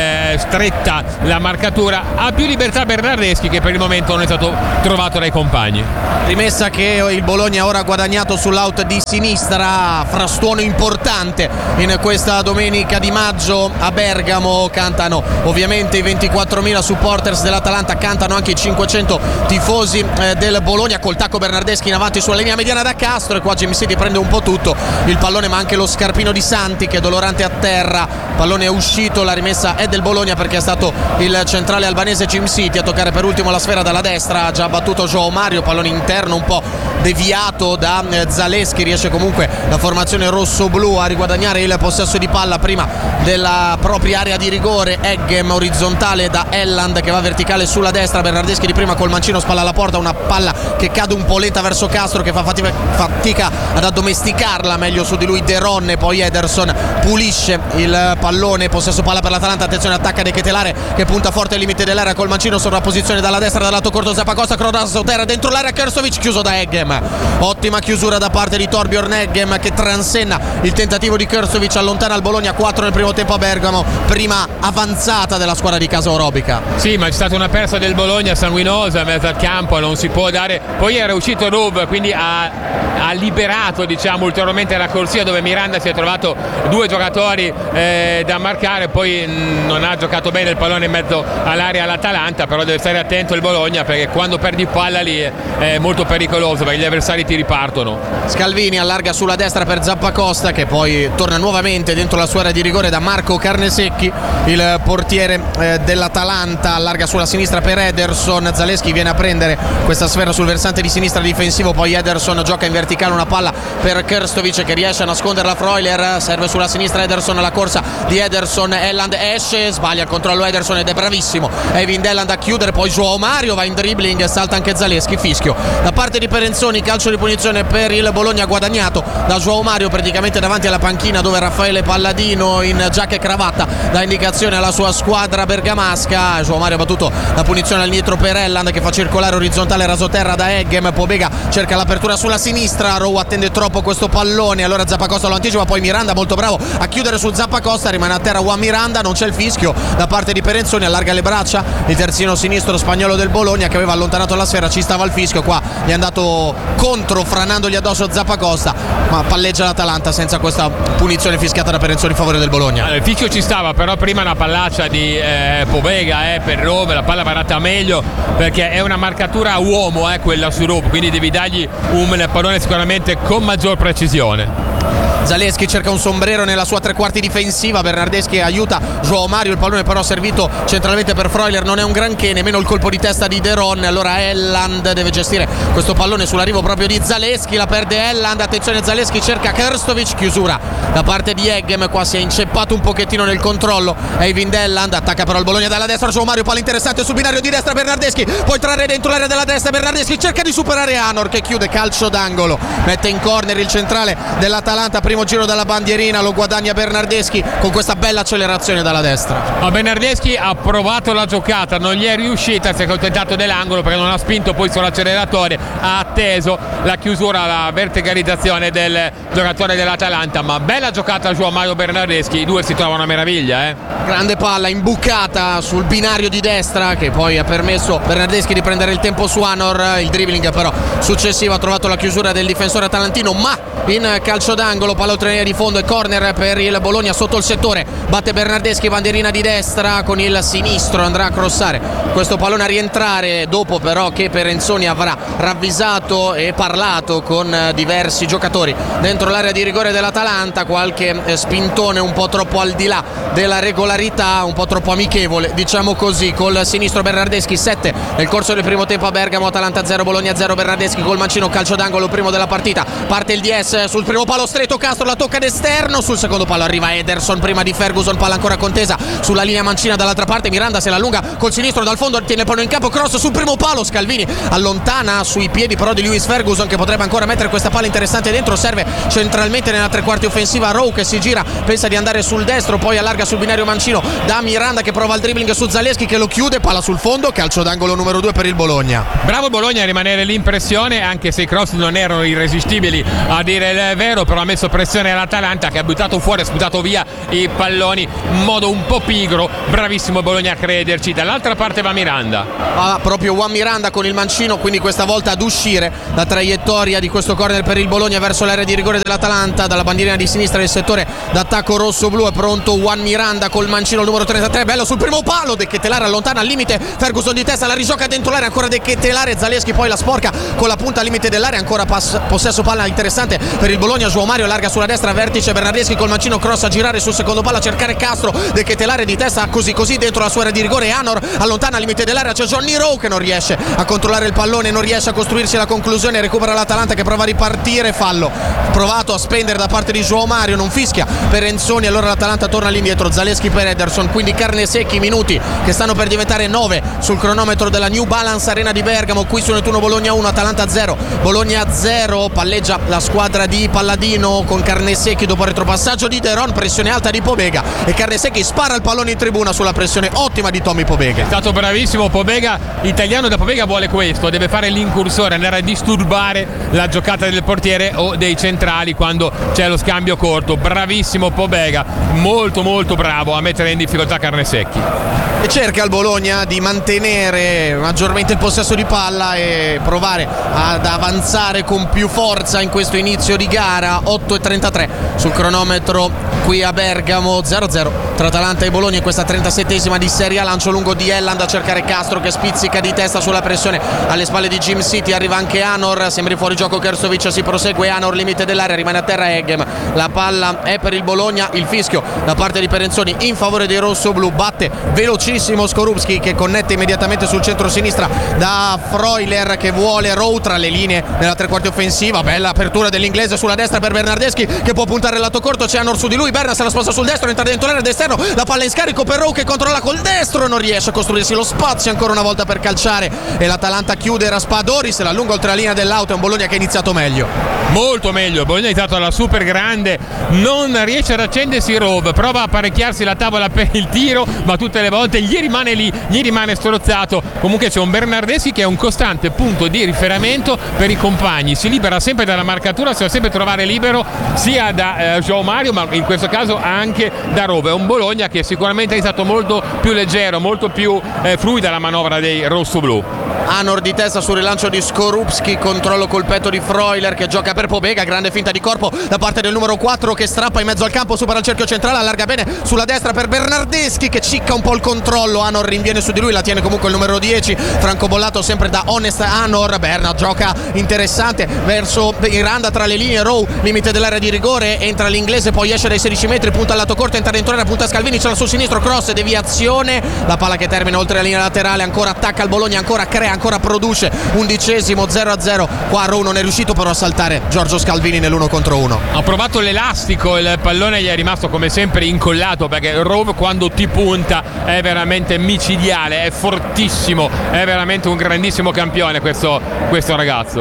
stretta la marcatura, ha più libertà Bernardeschi che per il momento non è stato trovato dai compagni. Rimessa che il Bologna ora ha guadagnato sull'out di sinistra, frastuono importante in questa domenica di maggio a Bergamo. Cantano ovviamente i 24.000 supporters dell'Atalanta, cantano anche i 500 tifosi del Bologna, col tacco Bernardeschi in avanti sulla linea mediana da Castro, e qua Jim City prende un po' tutto il pallone ma anche lo scarpino di Santi che è dolorante a terra, pallone è uscito, la rimessa è del Bologna perché è stato il centrale albanese Jim City a toccare per ultimo la sfera dalla destra, ha già battuto João Mario, pallone interno un po' deviato da Zaleschi, riesce comunque la formazione rosso-blu a riguadagnare il possesso di palla prima della propria area di rigore. Eggem orizzontale da Elland che va verticale sulla destra, Bernardeschi di prima col mancino spalla alla porta, una palla che cade un po' lenta verso Castro che fa fatica ad addomesticarla, meglio su di lui De Ronne, poi Ederson pulisce il pallone, possesso palla per l'Atalanta, attenzione attacca De Ketelare che punta forte al limite dell'area col mancino, sovrapposizione dalla destra dal lato corto Zappacosta, cross terra dentro l'area, Krstovic chiuso da Eggem, ottima chiusura da parte di Torbjorn Eggem che transenna il tentativo di Krstovic, allontana il Bologna 4 nel primo tempo a Bergamo, prima avanzata della squadra di casa orobica. Sì, ma c'è stata una persa del Bologna sanguinosa in mezzo al campo, non si può dare, poi era uscito Rub, quindi ha liberato diciamo ulteriormente la corsia dove Miranda si è trovato due giocatori da marcare, poi non ha giocato bene il pallone in mezzo all'area all'Atalanta, però deve stare attento il Bologna perché quando perdi palla lì è molto pericoloso perché gli avversari ti ripartono. Scalvini allarga sulla destra per Zappacosta che poi torna nuovamente dentro la sua area di rigore da Marco Carnesecchi, il portiere dell'Atalanta, allarga sulla sinistra per Ederson, Zaleschi viene a prendere questa sfera sul versante di sinistra difensivo, poi Ederson gioca in verticale una palla per Krstovic che riesce a nasconderla, Freuler serve sulla sinistra, Ederson alla corsa di Ederson, Elland esce, sbaglia il controllo Ederson ed è bravissimo Eivind Elland a chiudere, poi João Mario va in dribbling, salta anche Zaleschi, fischio da parte di Perenzoni, calcio di punizione per il Bologna guadagnato da João Mario praticamente davanti alla panchina dove Raffaele Palladino in giacca e cravatta dà indicazione alla sua squadra bergamasca. João Mario ha battuto la punizione all'indietro per Elland che fa circolare orizzontale rasoterra da Eggem, Pobega cerca l'apertura sulla sinistra, Rowe attende troppo questo pallone, allora Zappacosta lo anticipa, poi Miranda molto bravo a chiudere su Zappacosta, rimane a terra Juan Miranda, non c'è il fischio da parte di Perenzoni, allarga le braccia il terzino sinistro spagnolo del Bologna che aveva allontanato la sfera, ci stava il fischio, qua gli è andato contro franandogli addosso Zappacosta, ma palleggia l'Atalanta senza questa punizione fischiata da Perenzoni in favore del Bologna. Il fischio ci stava, però prima una pallaccia di Pobega per Rove, la palla varata meglio perché è una marcatura a uomo quella su Rove, quindi devi dargli un pallone sicuramente con maggior precisione. Zaleschi cerca un sombrero nella sua tre quarti difensiva, Bernardeschi aiuta João Mario, il pallone però servito centralmente per Freuler, non è un granché, nemmeno il colpo di testa di De Ronne, allora Elland deve gestire questo pallone sull'arrivo proprio di Zaleschi, la perde Elland, attenzione Zaleschi cerca Krstovic, chiusura da parte di Eggem, qua si è inceppato un pochettino nel controllo Eivind Elland, attacca però il Bologna dalla destra, João Mario, palla interessante sul binario di destra, Bernardeschi può entrare dentro l'area della destra, Bernardeschi cerca di superare Anor che chiude, calcio d'angolo, mette in corner il centrale dell'Atalanta, prima primo giro dalla bandierina, lo guadagna Bernardeschi con questa bella accelerazione dalla destra. Bernardeschi ha provato la giocata, non gli è riuscita, si è accontentato dell'angolo perché non ha spinto poi sull'acceleratore, ha atteso la chiusura, la verticalizzazione del giocatore dell'Atalanta, ma bella giocata João Mario Bernardeschi, i due si trovano a meraviglia. Grande palla imbucata sul binario di destra che poi ha permesso Bernardeschi di prendere il tempo su Anor, il dribbling però successivo ha trovato la chiusura del difensore atalantino, ma in calcio d'angolo, pallottoneria di fondo e corner per il Bologna sotto il settore, batte Bernardeschi, bandierina di destra con il sinistro, andrà a crossare questo pallone a rientrare dopo però che Perenzoni avrà ravvisato e parlato con diversi giocatori dentro l'area di rigore dell'Atalanta, qualche spintone un po' troppo al di là della regolarità, un po' troppo amichevole diciamo così, col sinistro Bernardeschi. 7 nel corso del primo tempo a Bergamo, Atalanta 0 Bologna 0. Bernardeschi col mancino, calcio d'angolo primo della partita, parte il DS sul primo palo stretto, Castro la tocca d'esterno, sul secondo palo arriva Ederson prima di Ferguson, palla ancora contesa sulla linea mancina dall'altra parte, Miranda se la allunga col sinistro dal fondo, tiene il pallone in campo, cross sul primo palo, Scalvini allontana sui piedi però di Lewis Ferguson che potrebbe ancora mettere questa palla interessante dentro, serve centralmente nella tre quarti offensiva Rowe che si gira, pensa di andare sul destro, poi allarga sul binario mancino da Miranda che prova il dribbling su Zaleschi che lo chiude, palla sul fondo, calcio d'angolo numero 2 per il Bologna. Bravo Bologna a rimanere l'impressione, anche se i cross non erano irresistibili a dire il vero, però ha messo pressione all'Atalanta che ha buttato fuori, ha sputato via i palloni in modo un po' pigro, bravissimo Bologna a crederci. Dall'altra parte va Miranda, proprio Juan Miranda con il mancino, quindi questa volta ad uscire la traiettoria di questo corner per il Bologna verso l'area di rigore dell'Atalanta, dalla bandierina di sinistra del settore d'attacco rosso-blu è pronto Juan Miranda col mancino il numero 33, bello sul primo palo, De Ketelare allontana al limite, Ferguson di testa, la rigioca dentro l'area, ancora De Ketelare, Zaleschi poi la sporca con la punta al limite dell'area, ancora possesso palla interessante per il Bologna, João Mario larga sulla destra, vertice Bernardeschi col mancino, cross a girare sul secondo palo a cercare Castro, De Ketelare di testa così dentro la sua area di rigore, Anor allontana al limite dell'area, c'è Johnny Rowe che non riesce a controllare il pallone, non riesce a costruirsi la conclusione, recupera l'Atalanta che prova a ripartire, fallo provato a spendere da parte di João Mario, non fischia Perenzoni, allora l'Atalanta torna all'indietro, Zaleschi per Ederson, quindi carne secchi, minuti che stanno per diventare 9 sul cronometro della New Balance Arena di Bergamo, qui su Nettuno Bologna 1, Atalanta 0, Bologna 0, palleggia la squadra di Palladino con Carnesecchi dopo il retropassaggio di Deron, pressione alta di Pobega e Carnesecchi spara il pallone in tribuna sulla pressione ottima di Tommy Pobega. È stato bravissimo Pobega, l'italiano da Pobega vuole questo, deve fare l'incursore, andare a disturbare la giocata del portiere o dei centrali quando c'è lo scambio corto, bravissimo Pobega, molto bravo a mettere in difficoltà Carnesecchi. E cerca il Bologna di mantenere maggiormente il possesso di palla e provare ad avanzare con più forza in questo inizio di gara. 8:33 sul cronometro qui a Bergamo, 0-0 tra Atalanta e Bologna in questa 37esima di Serie A, lancio lungo di Elland a cercare Castro che spizzica di testa sulla pressione alle spalle di Jim City, arriva anche Anor, sembra in fuorigioco Kersovic, si prosegue Anor, limite dell'area, rimane a terra Eggem, la palla è per il Bologna, il fischio da parte di Perenzoni in favore dei rossoblu, batte velocissimo Skorupski che connette immediatamente sul centro-sinistra da Freuler che vuole Rowe tra le linee nella tre quarti offensiva, bella apertura dell'inglese sulla destra per Bernardeschi che può puntare il lato corto, c'è Anor su di lui, Berna se la sposta sul destro, entra dentro l'area d'esterno, la palla in scarico per Rowe che controlla col destro e non riesce a costruirsi lo spazio ancora una volta per calciare e l'Atalanta chiude, Raspadori se la allunga oltre la linea dell'auto, è un Bologna che ha iniziato meglio, molto meglio, Bologna è iniziato alla super grande, non riesce ad accendersi Rowe, prova a apparecchiarsi la tavola per il tiro ma tutte le volte gli rimane lì, gli rimane strozzato, comunque c'è un Bernardeschi che è un costante punto di riferimento per i compagni, si libera sempre dalla marcatura, si va sempre a trovare libero sia da João Mario ma in questo caso anche da Rowe, è un Bologna che sicuramente è stato molto più leggero, molto più fluida la manovra dei rossoblu. Anor di testa sul rilancio di Skorupski, controllo col petto di Freuler che gioca per Pobega, grande finta di corpo da parte del numero 4 che strappa in mezzo al campo, supera il cerchio centrale, allarga bene sulla destra per Bernardeschi che cicca un po' il controllo, Anor rinviene su di lui, la tiene comunque il numero 10, francobollato sempre da Honest Anor, Berna gioca interessante verso Miranda tra le linee, Rowe limite dell'area di rigore, entra l'inglese poi esce dai 16 metri, punta al lato corto, entra dentro l'area, punta Scalvini, c'è la sul sinistro, cross, deviazione, la palla che termina oltre la linea laterale, ancora attacca il Bologna, ancora crea, ancora produce, 11esimo, 0-0, qua Rowe non è riuscito però a saltare Giorgio Scalvini nell'1 contro 1. Ha provato l'elastico, il pallone gli è rimasto come sempre incollato perché Rowe quando ti punta è veramente micidiale, è fortissimo, è veramente un grandissimo campione questo ragazzo.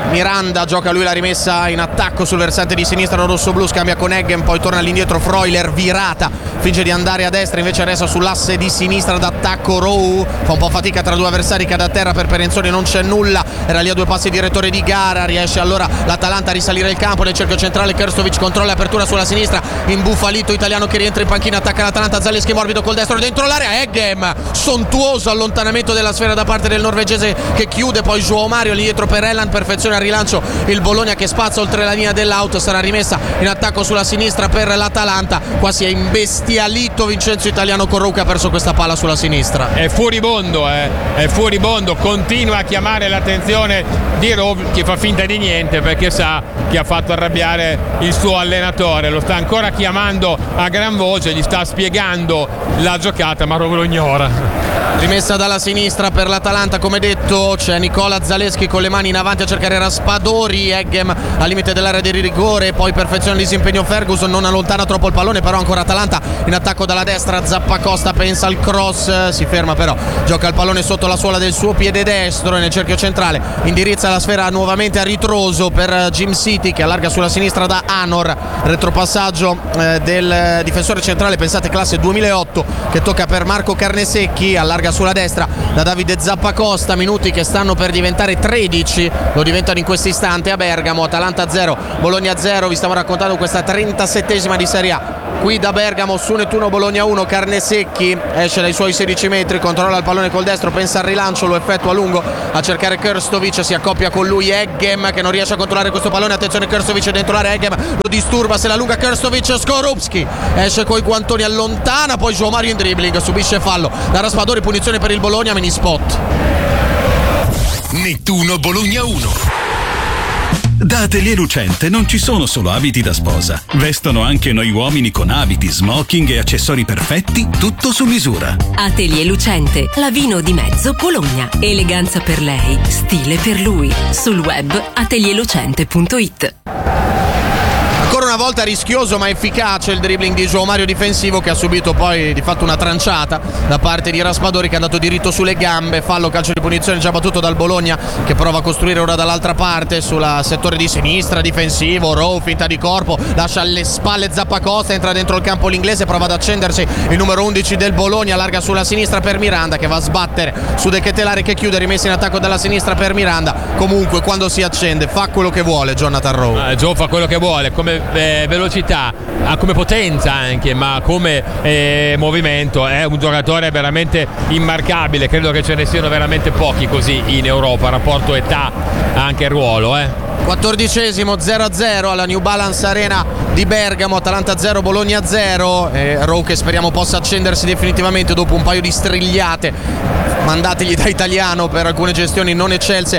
Miranda, gioca lui la rimessa in attacco sul versante di sinistra rossoblu, scambia con Eggem, poi torna all'indietro Freuler, virata, finge di andare a destra, invece resta sull'asse di sinistra d'attacco Rowe, fa un po' fatica tra due avversari, cade a terra, per Perenzoni non c'è nulla, era lì a 2 passi il direttore di gara, riesce allora l'Atalanta a risalire il campo nel cerchio centrale, Krstovic controlla apertura sulla sinistra, imbufalito italiano che rientra in panchina, attacca l'Atalanta, Zaleschi morbido col destro dentro l'area, Eggem, sontuoso allontanamento della sfera da parte del norvegese che chiude, poi João Mario all'indietro per Elland, perfezione al rilancio il Bologna che spazza oltre la linea dell'out, sarà rimessa in attacco sulla sinistra per l'Atalanta, qua si è imbestialito Vincenzo Italiano Corrou che ha perso questa palla sulla sinistra. È furibondo, continua a chiamare l'attenzione di Rowe che fa finta di niente perché sa che ha fatto arrabbiare il suo allenatore, lo sta ancora chiamando a gran voce, gli sta spiegando la giocata, ma Rowe lo ignora. Rimessa dalla sinistra per l'Atalanta, come detto c'è Nicola Zaleschi con le mani in avanti a cercare Raspadori, Eggem al limite dell'area di rigore, poi perfeziona il disimpegno Ferguson, non allontana troppo il pallone, però ancora Atalanta in attacco dalla destra, Zappacosta pensa al cross, si ferma però, gioca il pallone sotto la suola del suo piede destro e nel cerchio centrale indirizza la sfera nuovamente a ritroso per Jim City che allarga sulla sinistra da Anor, retropassaggio del difensore centrale, pensate classe 2008, che tocca per Marco Carnesecchi, allarga sulla destra da Davide Zappacosta, minuti che stanno per diventare 13, lo diventano in questo istante a Bergamo, Atalanta 0, Bologna 0, vi stiamo raccontando questa 37esima di Serie A, qui da Bergamo su Nettuno Bologna 1, Carnesecchi esce dai suoi 16 metri, controlla il pallone col destro, pensa al rilancio, lo effettua a lungo a cercare Krstovic, si accoppia con lui Eggem che non riesce a controllare questo pallone, attenzione Krstovic dentro l'area, Eggem lo disturba, se la lunga Krstovic, Skorupski esce coi guantoni, allontana, poi João Mario in dribbling, subisce fallo da Raspadori, punizione per il Bologna, mini spot. Nettuno Bologna 1. Da Atelier Lucente non ci sono solo abiti da sposa, vestono anche noi uomini con abiti, smoking e accessori perfetti, tutto su misura. Atelier Lucente, la Vino di Mezzo, Bologna. Eleganza per lei, stile per lui. Sul web atelierlucente.it. Ancora una volta rischioso ma efficace il dribbling di João Mario difensivo, che ha subito poi di fatto una tranciata da parte di Raspadori che è andato diritto sulle gambe, fallo, calcio di punizione già battuto dal Bologna che prova a costruire ora dall'altra parte sulla settore di sinistra difensivo, Rowe finta di corpo, lascia alle spalle Zappacosta, entra dentro il campo l'inglese, prova ad accendersi il numero 11 del Bologna, allarga sulla sinistra per Miranda che va a sbattere su De Ketelare che chiude, rimessa in attacco dalla sinistra per Miranda, comunque quando si accende fa quello che vuole Jonathan Rowe. Joe fa quello che vuole, come velocità, come potenza anche, ma come movimento è un giocatore veramente immarcabile, credo che ce ne siano veramente pochi così in Europa, rapporto età anche ruolo. 14esimo 0-0 alla New Balance Arena di Bergamo, Atalanta 0 Bologna 0, Rowe che speriamo possa accendersi definitivamente dopo un paio di strigliate mandategli da italiano per alcune gestioni non eccelse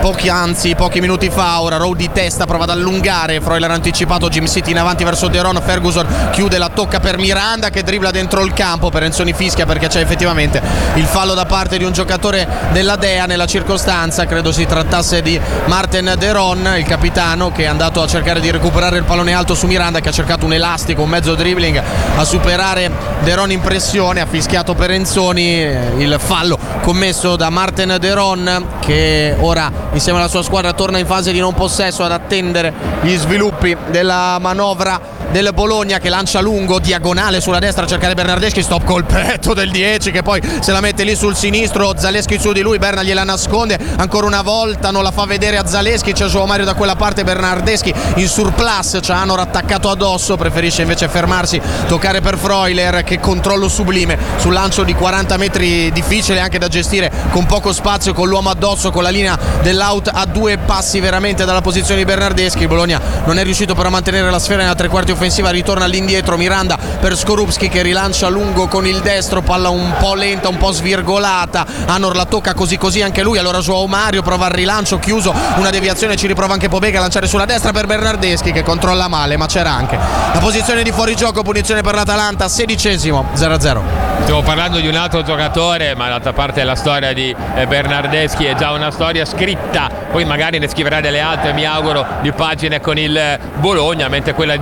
pochi minuti fa. Ora Rowe di testa prova ad allungare, Freuler anticipato, Jim City in avanti verso Deron, Ferguson chiude, la tocca per Miranda che dribbla dentro il campo, Perenzoni fischia perché c'è effettivamente il fallo da parte di un giocatore della Dea nella circostanza, credo si trattasse di Martin Deron, il capitano, che è andato a cercare di recuperare il pallone alto su Miranda che ha cercato un elastico, un mezzo dribbling a superare Deron in pressione, ha fischiato Perenzoni, il fallo commesso da Martin Deron che ora insieme alla sua squadra torna in fase di non possesso ad attendere gli sviluppi della manovra del Bologna che lancia lungo, diagonale sulla destra a cercare Bernardeschi, stop col petto del 10 che poi se la mette lì sul sinistro, Zaleschi su di lui, Berna gliela nasconde ancora una volta, non la fa vedere a Zaleschi, c'è João Mario da quella parte, Bernardeschi in surplus, c'ha Anor attaccato addosso, preferisce invece fermarsi, toccare per Freuler che controllo sublime sul lancio di 40 metri, difficile anche da gestire con poco spazio, con l'uomo addosso, con la linea dell'out a 2 passi veramente dalla posizione di Bernardeschi. Il Bologna non è riuscito però a mantenere la sfera nella tre quarti offensiva, ritorna all'indietro Miranda per Skorupski che rilancia lungo con il destro, palla un po' lenta, un po' svirgolata, Anor la tocca così anche lui, allora João Mario prova il rilancio, chiuso, una deviazione, ci riprova anche Pobega a lanciare sulla destra per Bernardeschi che controlla male, ma c'era anche la posizione di fuorigioco, punizione per l'Atalanta, 16esimo 0-0. Stiamo parlando di un altro giocatore, ma d'altra parte la storia di Bernardeschi è già una storia scritta, poi magari ne scriverà delle altre, mi auguro, di pagine con il Bologna, mentre quella di Rowe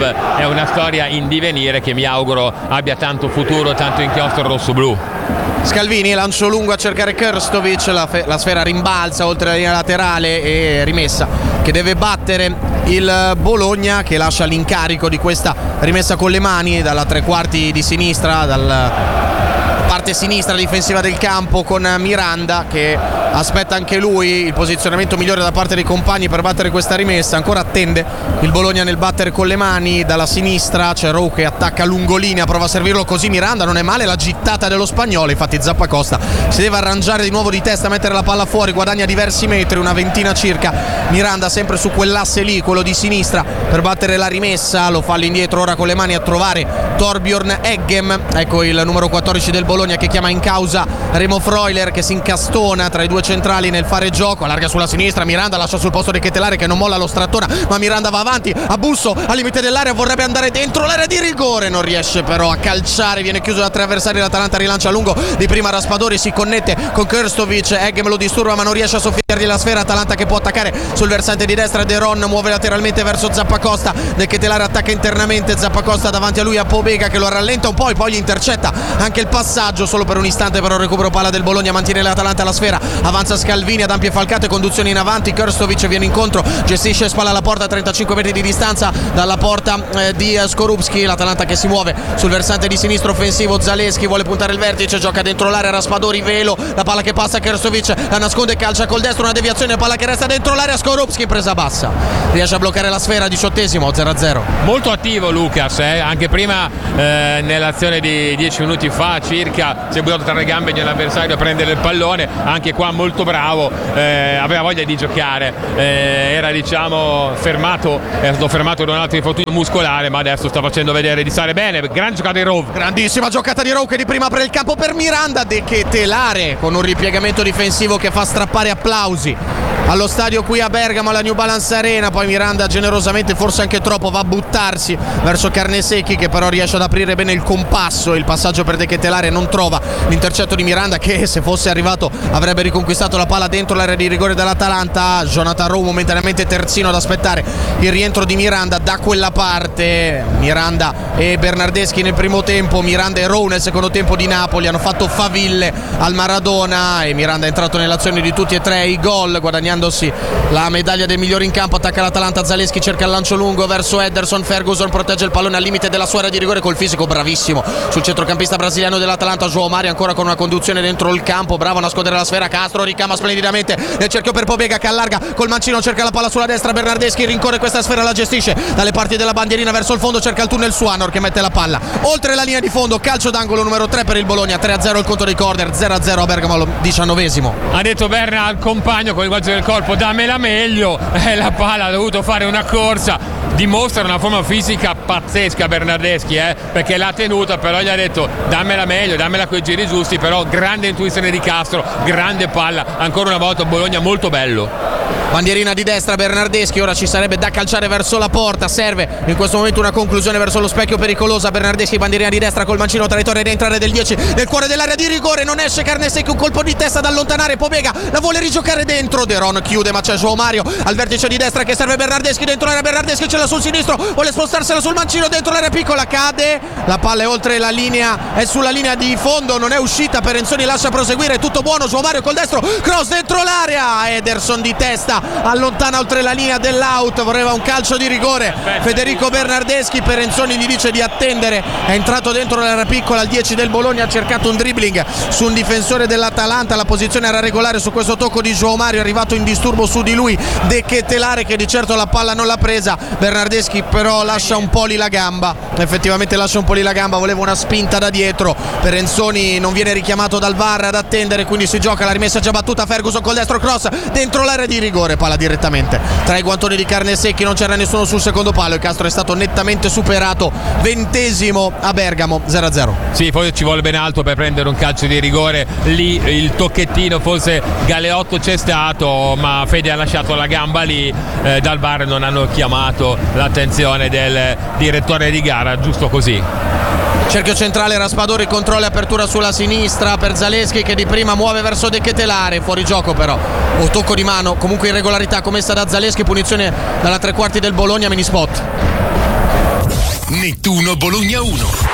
è una storia in divenire che mi auguro abbia tanto futuro, tanto inchiostro rosso-blu. Scalvini, lancio lungo a cercare Krstovic, la sfera rimbalza oltre la linea laterale e rimessa che deve battere il Bologna, che lascia l'incarico di questa rimessa con le mani dalla tre quarti di sinistra, dalla parte sinistra difensiva del campo, con Miranda che aspetta anche lui il posizionamento migliore da parte dei compagni per battere questa rimessa. Ancora attende il Bologna nel battere con le mani. Dalla sinistra c'è Rowe che attacca lungolinea, prova a servirlo così Miranda, non è male la gittata dello spagnolo. Infatti Zappacosta si deve arrangiare di nuovo di testa, mettere la palla fuori, guadagna diversi metri, una ventina circa. Miranda sempre su quell'asse lì, quello di sinistra, per battere la rimessa, lo fa all'indietro ora con le mani a trovare Torbjörn Eggem. Ecco il numero 14 del Bologna che chiama in causa Remo Freuler, che si incastona tra i due centrali nel fare gioco, allarga sulla sinistra, Miranda lascia sul posto di Ketelare che non molla lo strattona, ma Miranda va avanti a busso al limite dell'area, vorrebbe andare dentro l'area di rigore, non riesce però a calciare, viene chiuso da tre avversari, l'Atalanta rilancia a lungo di prima, Raspadori si connette con Krstovic, Eggem lo disturba ma non riesce a soffiargli la sfera, Atalanta che può attaccare sul versante di destra, De Ron muove lateralmente verso Zappacosta, De Ketelare attacca internamente, Zappacosta davanti a lui a Pobega che lo rallenta un po' e poi gli intercetta anche il passaggio, solo per un istante però recupero palla del Bologna, mantiene l'Atalanta la sfera, avanza Scalvini ad ampie falcate, conduzione in avanti, Krstovic viene incontro, gestisce spalla alla porta, 35 metri di distanza dalla porta di Skorupski, l'Atalanta che si muove sul versante di sinistro offensivo, Zaleschi vuole puntare il vertice, gioca dentro l'area, Raspadori, velo, la palla che passa, Krstovic la nasconde, calcia col destro, una deviazione, palla che resta dentro l'area, Skorupski presa bassa, riesce a bloccare la sfera, 18esimo, 0-0. Molto attivo Lucas, anche prima nell'azione di 10 minuti fa circa si è buttato tra le gambe dell'avversario a prendere il pallone, anche qua molto bravo, aveva voglia di giocare, era diciamo fermato, è stato fermato da un altro infortunio muscolare, ma adesso sta facendo vedere di stare bene. Grande giocata di Rowe, grandissima giocata di Rowe che di prima apre il campo per Miranda, De Ketelare con un ripiegamento difensivo che fa strappare applausi allo stadio qui a Bergamo, alla New Balance Arena. Poi Miranda generosamente, forse anche troppo, va a buttarsi verso Carnesecchi che però riesce ad aprire bene il compasso, il passaggio per De Ketelare non trova l'intercetto di Miranda che se fosse arrivato avrebbe riconquistato la palla dentro l'area di rigore dell'Atalanta. Jonathan Rowe momentaneamente terzino ad aspettare il rientro di Miranda da quella parte. Miranda e Bernardeschi nel primo tempo, Miranda e Rowe nel secondo tempo di Napoli hanno fatto faville al Maradona e Miranda è entrato nell'azione di tutti e tre i gol, guadagnandosi la medaglia del migliore in campo. Attacca l'Atalanta, Zaleschi cerca il lancio lungo verso Ederson, Ferguson protegge il pallone al limite della sua area di rigore col fisico bravissimo sul centrocampista brasiliano dell'Atalanta, João Mario ancora con una conduzione dentro il campo, bravo a nascondere la sfera, Castro ricama splendidamente nel cerchio per Pobega che allarga col mancino, cerca la palla sulla destra, Bernardeschi rincorre questa sfera, la gestisce dalle parti della bandierina verso il fondo, cerca il tunnel su Anor che mette la palla oltre la linea di fondo, calcio d'angolo numero 3 per il Bologna, 3-0 il conto dei corner, 0-0 a Bergamo al 19esimo. Ha detto Berna al compagno con il linguaggio del corpo dammela meglio, la palla ha dovuto fare una corsa, dimostra una forma fisica pazzesca Bernardeschi, perché l'ha tenuta, però gli ha detto dammela meglio, dammela coi giri giusti, però grande intuizione di Castro, grande palla, ancora una volta Bologna molto bello. Bandierina di destra Bernardeschi, ora ci sarebbe da calciare verso la porta, serve in questo momento una conclusione verso lo specchio pericolosa, Bernardeschi bandierina di destra col mancino, traiettoria da entrare del 10 nel cuore dell'area di rigore, non esce Carnesecchi, un colpo di testa da allontanare, Pobega la vuole rigiocare dentro, De Ron chiude ma c'è João Mario al vertice di destra che serve Bernardeschi dentro l'area, Bernardeschi ce l'ha sul sinistro, vuole spostarsela sul mancino dentro l'area piccola, cade, la palla è oltre la linea, è sulla linea di fondo, non è uscita, Perenzoni lascia proseguire, tutto buono, João Mario col destro, cross dentro l'area, Ederson di testa allontana oltre la linea dell'out, voleva un calcio di rigore Federico Bernardeschi, Perenzoni gli dice di attendere, è entrato dentro l'area piccola al 10 del Bologna, ha cercato un dribbling su un difensore dell'Atalanta, la posizione era regolare su questo tocco di João Mario, è arrivato in disturbo su di lui De Ketelare che di certo la palla non l'ha presa, Bernardeschi però lascia un po' lì la gamba, effettivamente lascia un po' lì la gamba, voleva una spinta da dietro, Perenzoni non viene richiamato dal VAR, ad attendere, quindi si gioca, la rimessa già battuta, Ferguson col destro, cross dentro l'area di rigore, palla direttamente tra i guantoni di Carnesecchi, non c'era nessuno sul secondo palo e Castro è stato nettamente superato, 20esimo a Bergamo, 0-0. Sì, poi ci vuole ben alto per prendere un calcio di rigore, lì il tocchettino forse Galeotto c'è stato, ma Fede ha lasciato la gamba lì, dal VAR non hanno chiamato l'attenzione del direttore di gara, giusto così. Cerchio centrale, Raspadori controlla apertura sulla sinistra per Zaleschi che di prima muove verso De Ketelare, fuori gioco però, o tocco di mano, comunque irregolarità commessa da Zaleschi, punizione dalla tre quarti del Bologna, mini spot. Nettuno Bologna 1.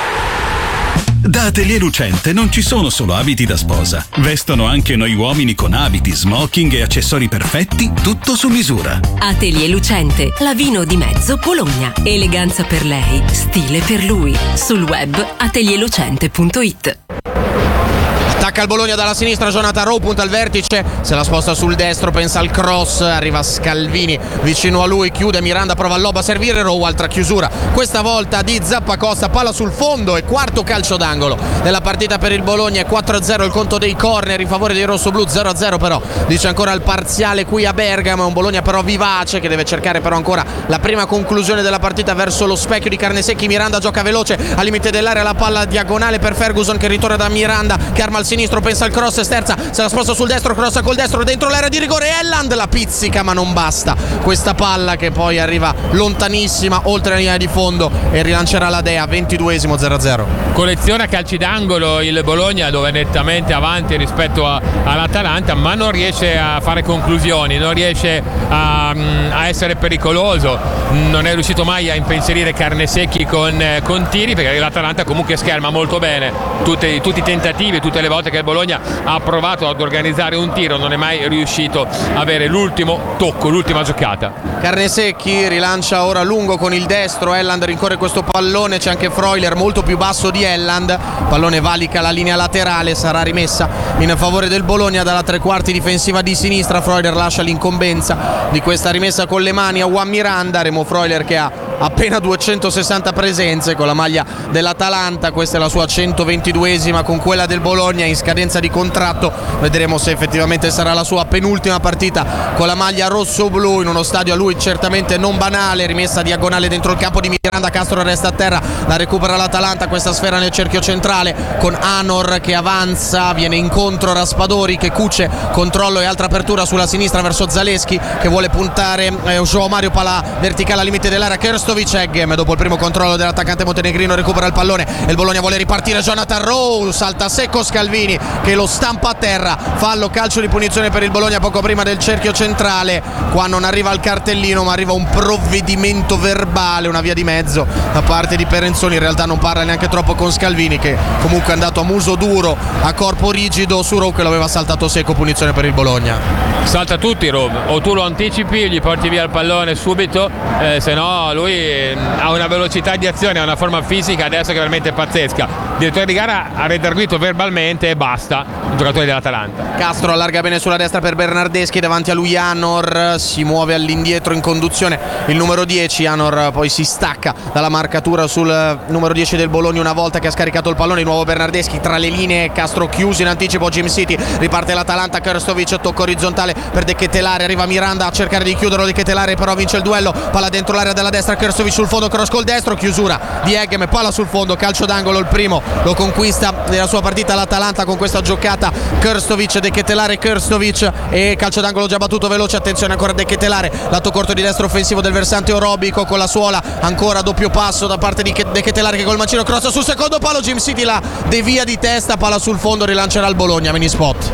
Da Atelier Lucente non ci sono solo abiti da sposa. Vestono anche noi uomini con abiti, smoking e accessori perfetti, tutto su misura. Atelier Lucente, la Vino di Mezzo, Bologna. Eleganza per lei, stile per lui. Sul web atelierlucente.it. Attacca il Bologna dalla sinistra, Jonathan Rowe punta al vertice, se la sposta sul destro, pensa al cross, arriva Scalvini vicino a lui, chiude, Miranda prova il lob a servire, Rowe altra chiusura, questa volta di Zappacosta, palla sul fondo e quarto calcio d'angolo della partita per il Bologna. 4-0 il conto dei corner in favore dei rossoblù, 0-0 però dice ancora il parziale qui a Bergamo. È un Bologna però vivace che deve cercare però ancora la prima conclusione della partita verso lo specchio di Carnesecchi. Miranda gioca veloce al limite dell'area, la palla diagonale per Ferguson che ritorna da Miranda che arma al sinistro, pensa al cross, sterza, se la sposta sul destro, crossa col destro dentro l'area di rigore, Elland la pizzica ma non basta questa palla che poi arriva lontanissima oltre la linea di fondo e rilancerà la Dea. 22esimo, 0-0. Colleziona calci d'angolo il Bologna, dove è nettamente avanti rispetto all'Atalanta, ma non riesce a fare conclusioni, non riesce a essere pericoloso, non è riuscito mai a impensierire Carnesecchi con tiri, perché l'Atalanta comunque scherma molto bene tutti i tentativi, tutte le volte che il Bologna ha provato ad organizzare un tiro non è mai riuscito a avere l'ultimo tocco, l'ultima giocata. Carnesecchi rilancia ora lungo con il destro, Elland rincorre questo pallone, c'è anche Freuler molto più basso di Elland, pallone valica la linea laterale, sarà rimessa in favore del Bologna dalla tre quarti difensiva di sinistra. Freuler lascia l'incombenza di questa rimessa con le mani a Juan Miranda. Remo Freuler che ha appena 260 presenze con la maglia dell'Atalanta, questa è la sua 122esima con quella del Bologna, in scadenza di contratto, vedremo se effettivamente sarà la sua penultima partita con la maglia rosso-blu in uno stadio a lui certamente non banale. Rimessa diagonale dentro il campo di Miranda, Castro resta a terra, la recupera l'Atalanta, questa sfera nel cerchio centrale con Anor che avanza, viene incontro Raspadori che cuce, controllo e altra apertura sulla sinistra verso Zaleschi che vuole puntare Joao Mario, palla verticale al limite dell'area, Krstovic, Eggem dopo il primo controllo dell'attaccante montenegrino recupera il pallone e il Bologna vuole ripartire, Jonathan Rowe salta secco Scalvini che lo stampa a terra, fallo, calcio di punizione per il Bologna poco prima del cerchio centrale. Qua non arriva il cartellino ma arriva un provvedimento verbale, una via di mezzo da parte di Perenzoni, in realtà non parla neanche troppo con Scalvini che comunque è andato a muso duro, a corpo rigido su Rowe che l'aveva saltato secco, punizione per il Bologna. Salta tutti Rowe, o tu lo anticipi, gli porti via il pallone subito, se no lui ha una velocità di azione, ha una forma fisica adesso che è veramente pazzesca. Il direttore di gara ha redarguito verbalmente e basta il giocatore dell'Atalanta. Castro allarga bene sulla destra per Bernardeschi, davanti a lui Anor, si muove all'indietro in conduzione il numero 10, Anor poi si stacca dalla marcatura sul numero 10 del Bologna una volta che ha scaricato il pallone, di nuovo Bernardeschi tra le linee, Castro chiuso in anticipo, Jim City, riparte l'Atalanta, Krstovic, tocco orizzontale per De Ketelare, arriva Miranda a cercare di chiuderlo, De Ketelare però vince il duello, palla dentro l'area della destra, Krstovic sul fondo, cross col destro, chiusura di Eggem, palla sul fondo, calcio d'angolo, il primo lo conquista nella sua partita l'Atalanta con questa giocata, Krstovic, De Ketelare, Krstovic e calcio d'angolo già battuto veloce, attenzione ancora De Ketelare, lato corto di destra offensivo del versante orobico con la suola, ancora doppio passo da parte di De Ketelare che col mancino crossa sul secondo palo, Jim City la devia di testa, palla sul fondo, rilancerà il Bologna, mini spot.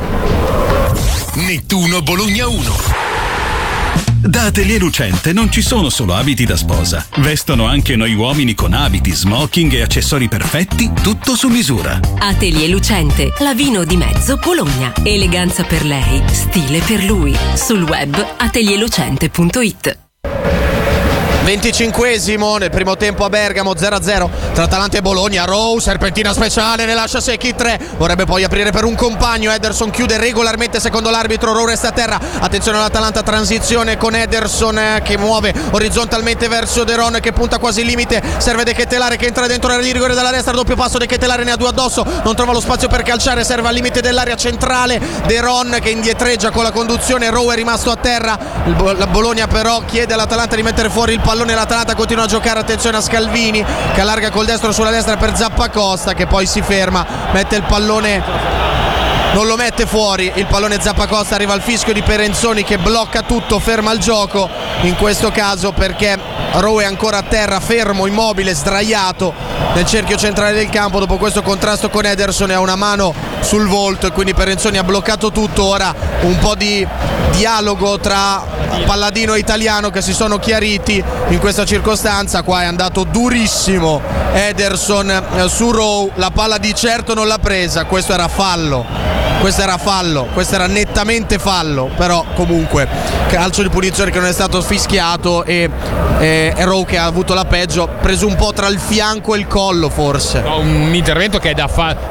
Nettuno Bologna 1. Da Atelier Lucente non ci sono solo abiti da sposa. Vestono anche noi uomini con abiti, smoking e accessori perfetti, tutto su misura. Atelier Lucente, la Vino di Mezzo, Bologna. Eleganza per lei, stile per lui. Sul web atelierlucente.it. 25esimo nel primo tempo a Bergamo, 0-0 tra Atalanta e Bologna. Rowe, serpentina speciale, ne lascia Secchi 3, vorrebbe poi aprire per un compagno, Ederson chiude regolarmente secondo l'arbitro, Rowe resta a terra, attenzione all'Atalanta, transizione con Ederson che muove orizzontalmente verso De Ron che punta quasi il limite, serve De Ketelare che entra dentro l'area di rigore dalla destra, doppio passo, De Ketelare ne ha due addosso, non trova lo spazio per calciare, serve al limite dell'area centrale, De Ron che indietreggia con la conduzione, Rowe è rimasto a terra, la Bologna però chiede all'Atalanta di mettere fuori il pallone, l'Atalanta continua a giocare, attenzione a Scalvini che allarga col destro sulla destra per Zappacosta che poi si ferma, mette il pallone, non lo mette fuori, il pallone Zappacosta, arriva al fischio di Perenzoni che blocca tutto, ferma il gioco in questo caso perché Rowe è ancora a terra, fermo, immobile, sdraiato nel cerchio centrale del campo dopo questo contrasto con Ederson, e ha una mano sul volto e quindi Perenzoni ha bloccato tutto. Ora un po' di dialogo tra Palladino e Italiano che si sono chiariti in questa circostanza. Qua è andato durissimo Ederson su Rowe, la palla di certo non l'ha presa, questo era fallo, questo era nettamente fallo, però comunque calcio di punizione che non è stato fischiato e Rowe che ha avuto la peggio, preso un po' tra il fianco e il collo forse. Un intervento che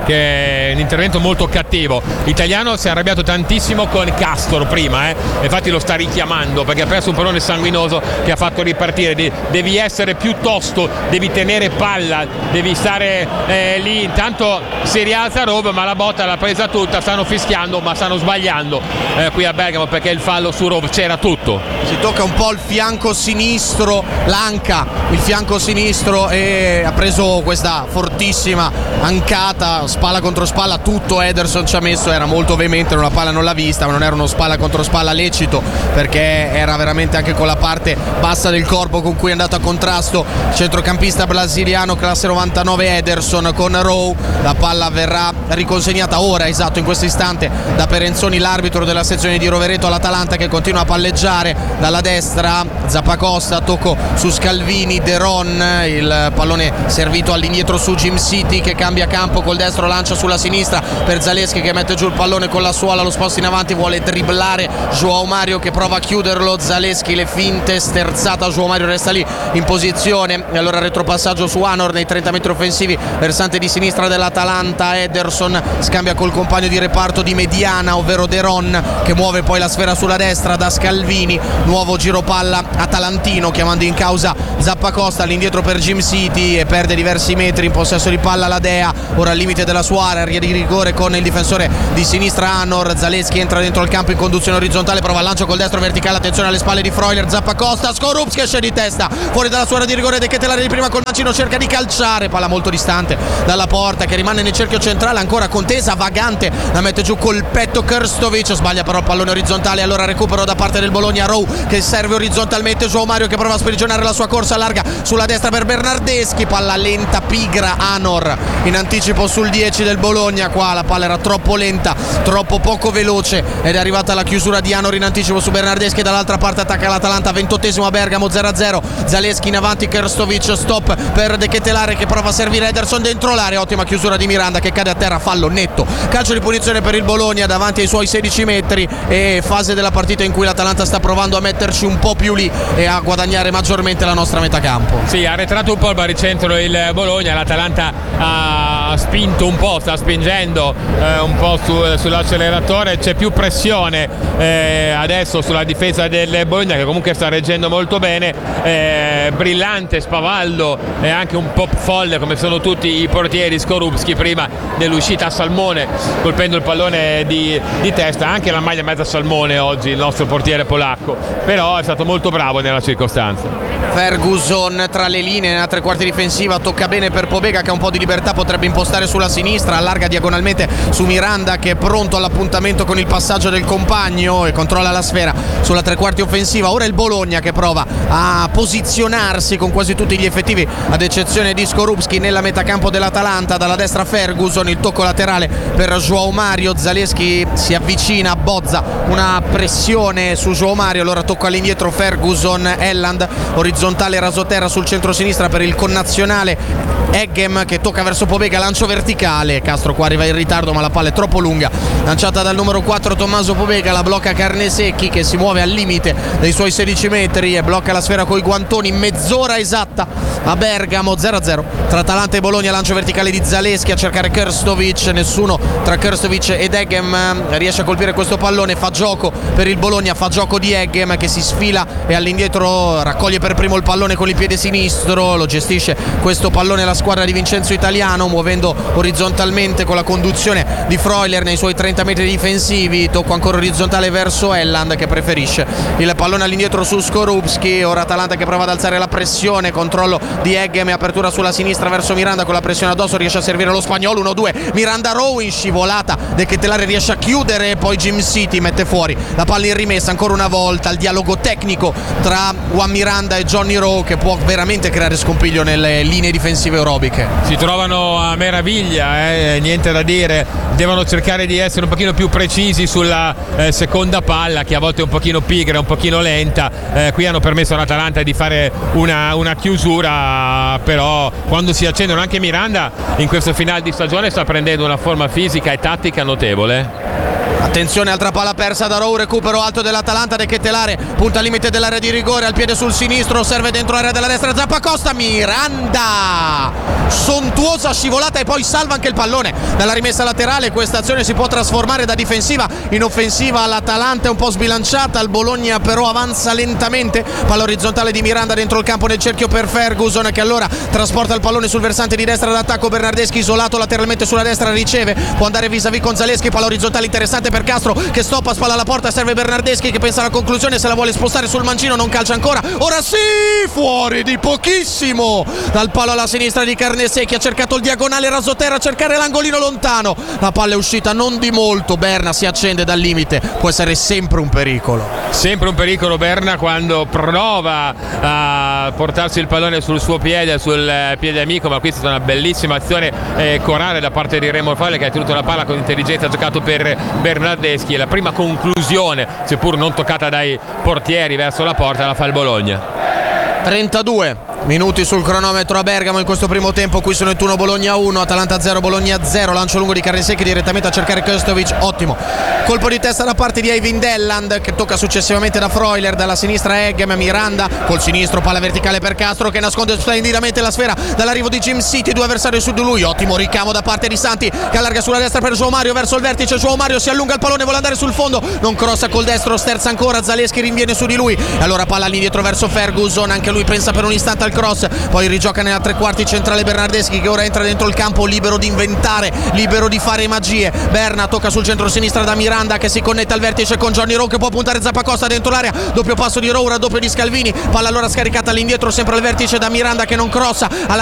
è un intervento molto cattivo. L'Italiano si è arrabbiato tantissimo con Castro prima, infatti lo sta richiamando perché ha perso un pallone sanguinoso che ha fatto ripartire. Devi essere più tosto, devi tenere palla, devi stare lì. Intanto si rialza Rowe, ma la botta l'ha presa tutta, stanno fischiando ma stanno sbagliando qui a Bergamo perché il fallo su Rowe c'era tutto. Si tocca un po' il fianco sinistro, l'anca, il fianco sinistro, e ha preso questa fortissima ancata, spalla contro spalla, tutto Ederson ci ha messo, era molto veemente, la palla non l'ha vista, ma non era uno spalla contro spalla lecito perché era veramente anche con la parte bassa del corpo con cui è andato a contrasto centrocampista brasiliano classe 99 Ederson con Rowe. La palla verrà riconsegnata ora, esatto in questo istante, da Perenzoni, l'arbitro della sezione di Rovereto all'Atalanta, che continua a palleggiare dalla destra. Zappacosta, tocco su Scalvini, De Ron, il pallone servito all'indietro su Jim City che cambia campo col destro, lancia sulla sinistra per Zaleschi che mette giù il pallone con la suola, lo sposta in avanti, vuole dribblare João Mario che prova a chiuderlo, Zaleschi le finte, sterzata, João Mario resta lì in posizione e allora retropassaggio su Anor nei 30 metri offensivi, versante di sinistra dell'Atalanta. Ederson scambia col compagno di reparto di mediana, ovvero De Ron, che muove poi la sfera sulla destra da Scalvini, nuovo giro palla atalantino chiamando in causa Zappacosta, all'indietro per Jim City e perde diversi metri in possesso di palla la Dea, ora al limite della sua area di rigore con il difensore di sinistra Anor. Zaleschi entra dentro il campo in conduzione orizzontale, prova il lancio col destro verticale, attenzione alle spalle di Freuler, Zappacosta, Skorupski esce di testa fuori dalla sua area di rigore, De Ketelaere di prima col mancino cerca di calciare, palla molto distante dalla porta che rimane nel cerchio centrale, ancora contesa, vagante, la mette giù col petto Krstovic, sbaglia però il pallone orizzontale, allora recupero da parte del Bologna, Rowe che serve orizzontalmente, João Mario che prova a sprigionare la sua corsa larga sulla destra per Bernardeschi, palla lenta, pigra, Anor in anticipo sul 10 del Bologna. Qua la palla era troppo lenta, troppo poco veloce ed è arrivata la chiusura di Anor in anticipo su Bernardeschi, dall'altra parte attacca l'Atalanta, 28esimo a Bergamo, 0-0, Zaleschi in avanti, Krstovic, stop per De Ketelaere che prova a servire Ederson dentro l'area, ottima chiusura di Miranda che cade a terra, fallo netto, calcio di punizione per il Bologna davanti ai suoi 16 metri e fase della partita in cui l'Atalanta sta provando a metterci un po' più lì e a guadagnare maggiormente la nostra metacampo. Sì, ha arretrato un po' il baricentro il Bologna, l'Atalanta ha spinto un po', sta spingendo un po' sull'acceleratore, c'è più pressione adesso sulla difesa del Bologna che comunque sta reggendo molto bene, brillante, spavaldo e anche un po' folle come sono tutti i portieri, Skorupski prima dell'uscita a salmone colpendo il pallone di testa, anche la maglia mezza salmone oggi il nostro portiere polacco, però è stato molto bravo nella circostanza. Ferguson tra le linee nella tre quarti difensiva, tocca bene per Pobega che ha un po' di libertà, potrebbe impostare sulla sinistra, allarga diagonalmente su Miranda che è pronto all'appuntamento con il passaggio del compagno e controlla la sfera sulla tre quarti offensiva. Ora il Bologna che prova a posizionarsi con quasi tutti gli effettivi ad eccezione di Skorupski nella metacampo dell'Atalanta, dalla destra Ferguson, il tocco laterale per João Mario, Zaleschi si avvicina, bozza una pressione su João Mario, allora tocca all'indietro Ferguson, Elland orizzontale rasoterra sul centro-sinistra per il connazionale Eggem che tocca verso Pobega, lancio verticale, Castro qua arriva in ritardo ma la palla è troppo lunga, lanciata dal numero 4 Tommaso Pobega, la blocca Carnesecchi che si muove al limite dei suoi 16 metri e blocca la sfera coi guantoni, mezz'ora esatta a Bergamo, 0-0 tra Atalanta e Bologna, lancio verticale di Zaleschi a cercare Krstovic, nessuno tra Krstovic ed Eggem riesce a colpire questo pallone, fa gioco per il Bologna, fa gioco di Eggem che si sfila e all'indietro raccoglie per primo il pallone con il piede sinistro, lo gestisce questo pallone la squadra di Vincenzo Italiano muovendo orizzontalmente con la conduzione di Freuler nei suoi 30 metri difensivi, tocco ancora orizzontale verso Elland che preferisce il pallone all'indietro su Skorupski, ora Atalanta che prova ad alzare la pressione, controllo di Eggem e apertura sulla sinistra verso Miranda con la pressione addosso, riesce a servire lo spagnolo, 1-2 Miranda Rowe in scivolata De Ketelaere riesce a chiudere, poi Jim City mette fuori la palla in rimessa ancora una volta, il dialogo tecnico tra Juan Miranda e Johnny Rowe che può veramente creare scompiglio nelle linee difensive orobiche. Si trovano a meraviglia, niente da dire, devono cercare di essere un pochino più precisi sulla seconda palla, che a volte è un pochino pigra, un pochino lenta. Qui hanno permesso all'Atalanta di fare una chiusura, però quando si accendono, anche Miranda in questo finale di stagione sta prendendo una forma fisica e tattica notevole. Attenzione, altra palla persa da Rowe, recupero alto dell'Atalanta. De Ketelaere punta al limite dell'area di rigore, al piede sul sinistro, serve dentro l'area della destra, Zappacosta, Miranda, sontuosa scivolata e poi salva anche il pallone dalla rimessa laterale. Questa azione si può trasformare da difensiva in offensiva. L'Atalanta è un po' sbilanciata, il Bologna però avanza lentamente, palla orizzontale di Miranda dentro il campo nel cerchio per Ferguson, che allora trasporta il pallone sul versante di destra d'attacco. Bernardeschi isolato lateralmente sulla destra, riceve, può andare vis-à-vis con Zaleschi, palla orizzontale interessante per Castro che stoppa, spalla alla porta, serve Bernardeschi che pensa alla conclusione, se la vuole spostare sul mancino, non calcia ancora, ora sì, fuori di pochissimo dal palo alla sinistra di Carnesecchi, ha cercato il diagonale rasoterra a cercare l'angolino lontano, la palla è uscita non di molto, Berna si accende dal limite, può essere sempre un pericolo Berna quando prova a portarsi il pallone sul suo piede, sul piede amico, ma qui è stata una bellissima azione corale da parte di Remo Falle, che ha tenuto la palla con intelligenza, ha giocato per Bernardeschi e la prima conclusione, seppur non toccata dai portieri verso la porta, la fa il Bologna. 32 minuti sul cronometro a Bergamo in questo primo tempo. Qui sono il Nettuno Bologna 1, Atalanta 0, Bologna 0. Lancio lungo di Carnesecchi direttamente a cercare Kostovic, ottimo colpo di testa da parte di Eivind Elland che tocca successivamente da Freuler, dalla sinistra Eggem, Miranda col sinistro, palla verticale per Castro che nasconde splendidamente la sfera dall'arrivo di Jim City, due avversari su di lui, ottimo ricamo da parte di Santi che allarga sulla destra per João Mario verso il vertice, João Mario si allunga il pallone, vuole andare sul fondo, non crossa col destro, sterza ancora, Zaleschi rinviene su di lui e allora palla all'indietro verso Ferguson, anche lui pensa per un istante al cross, poi rigioca nella tre quarti centrale Bernardeschi che ora entra dentro il campo libero di inventare, libero di fare magie. Berna tocca sul centro-sinistra da Miranda che si connette al vertice con Johnny Rowe che può puntare Zappacosta dentro l'area, doppio passo di Rowe, raddoppio di Scalvini, palla allora scaricata all'indietro sempre al vertice da Miranda che non crossa, alla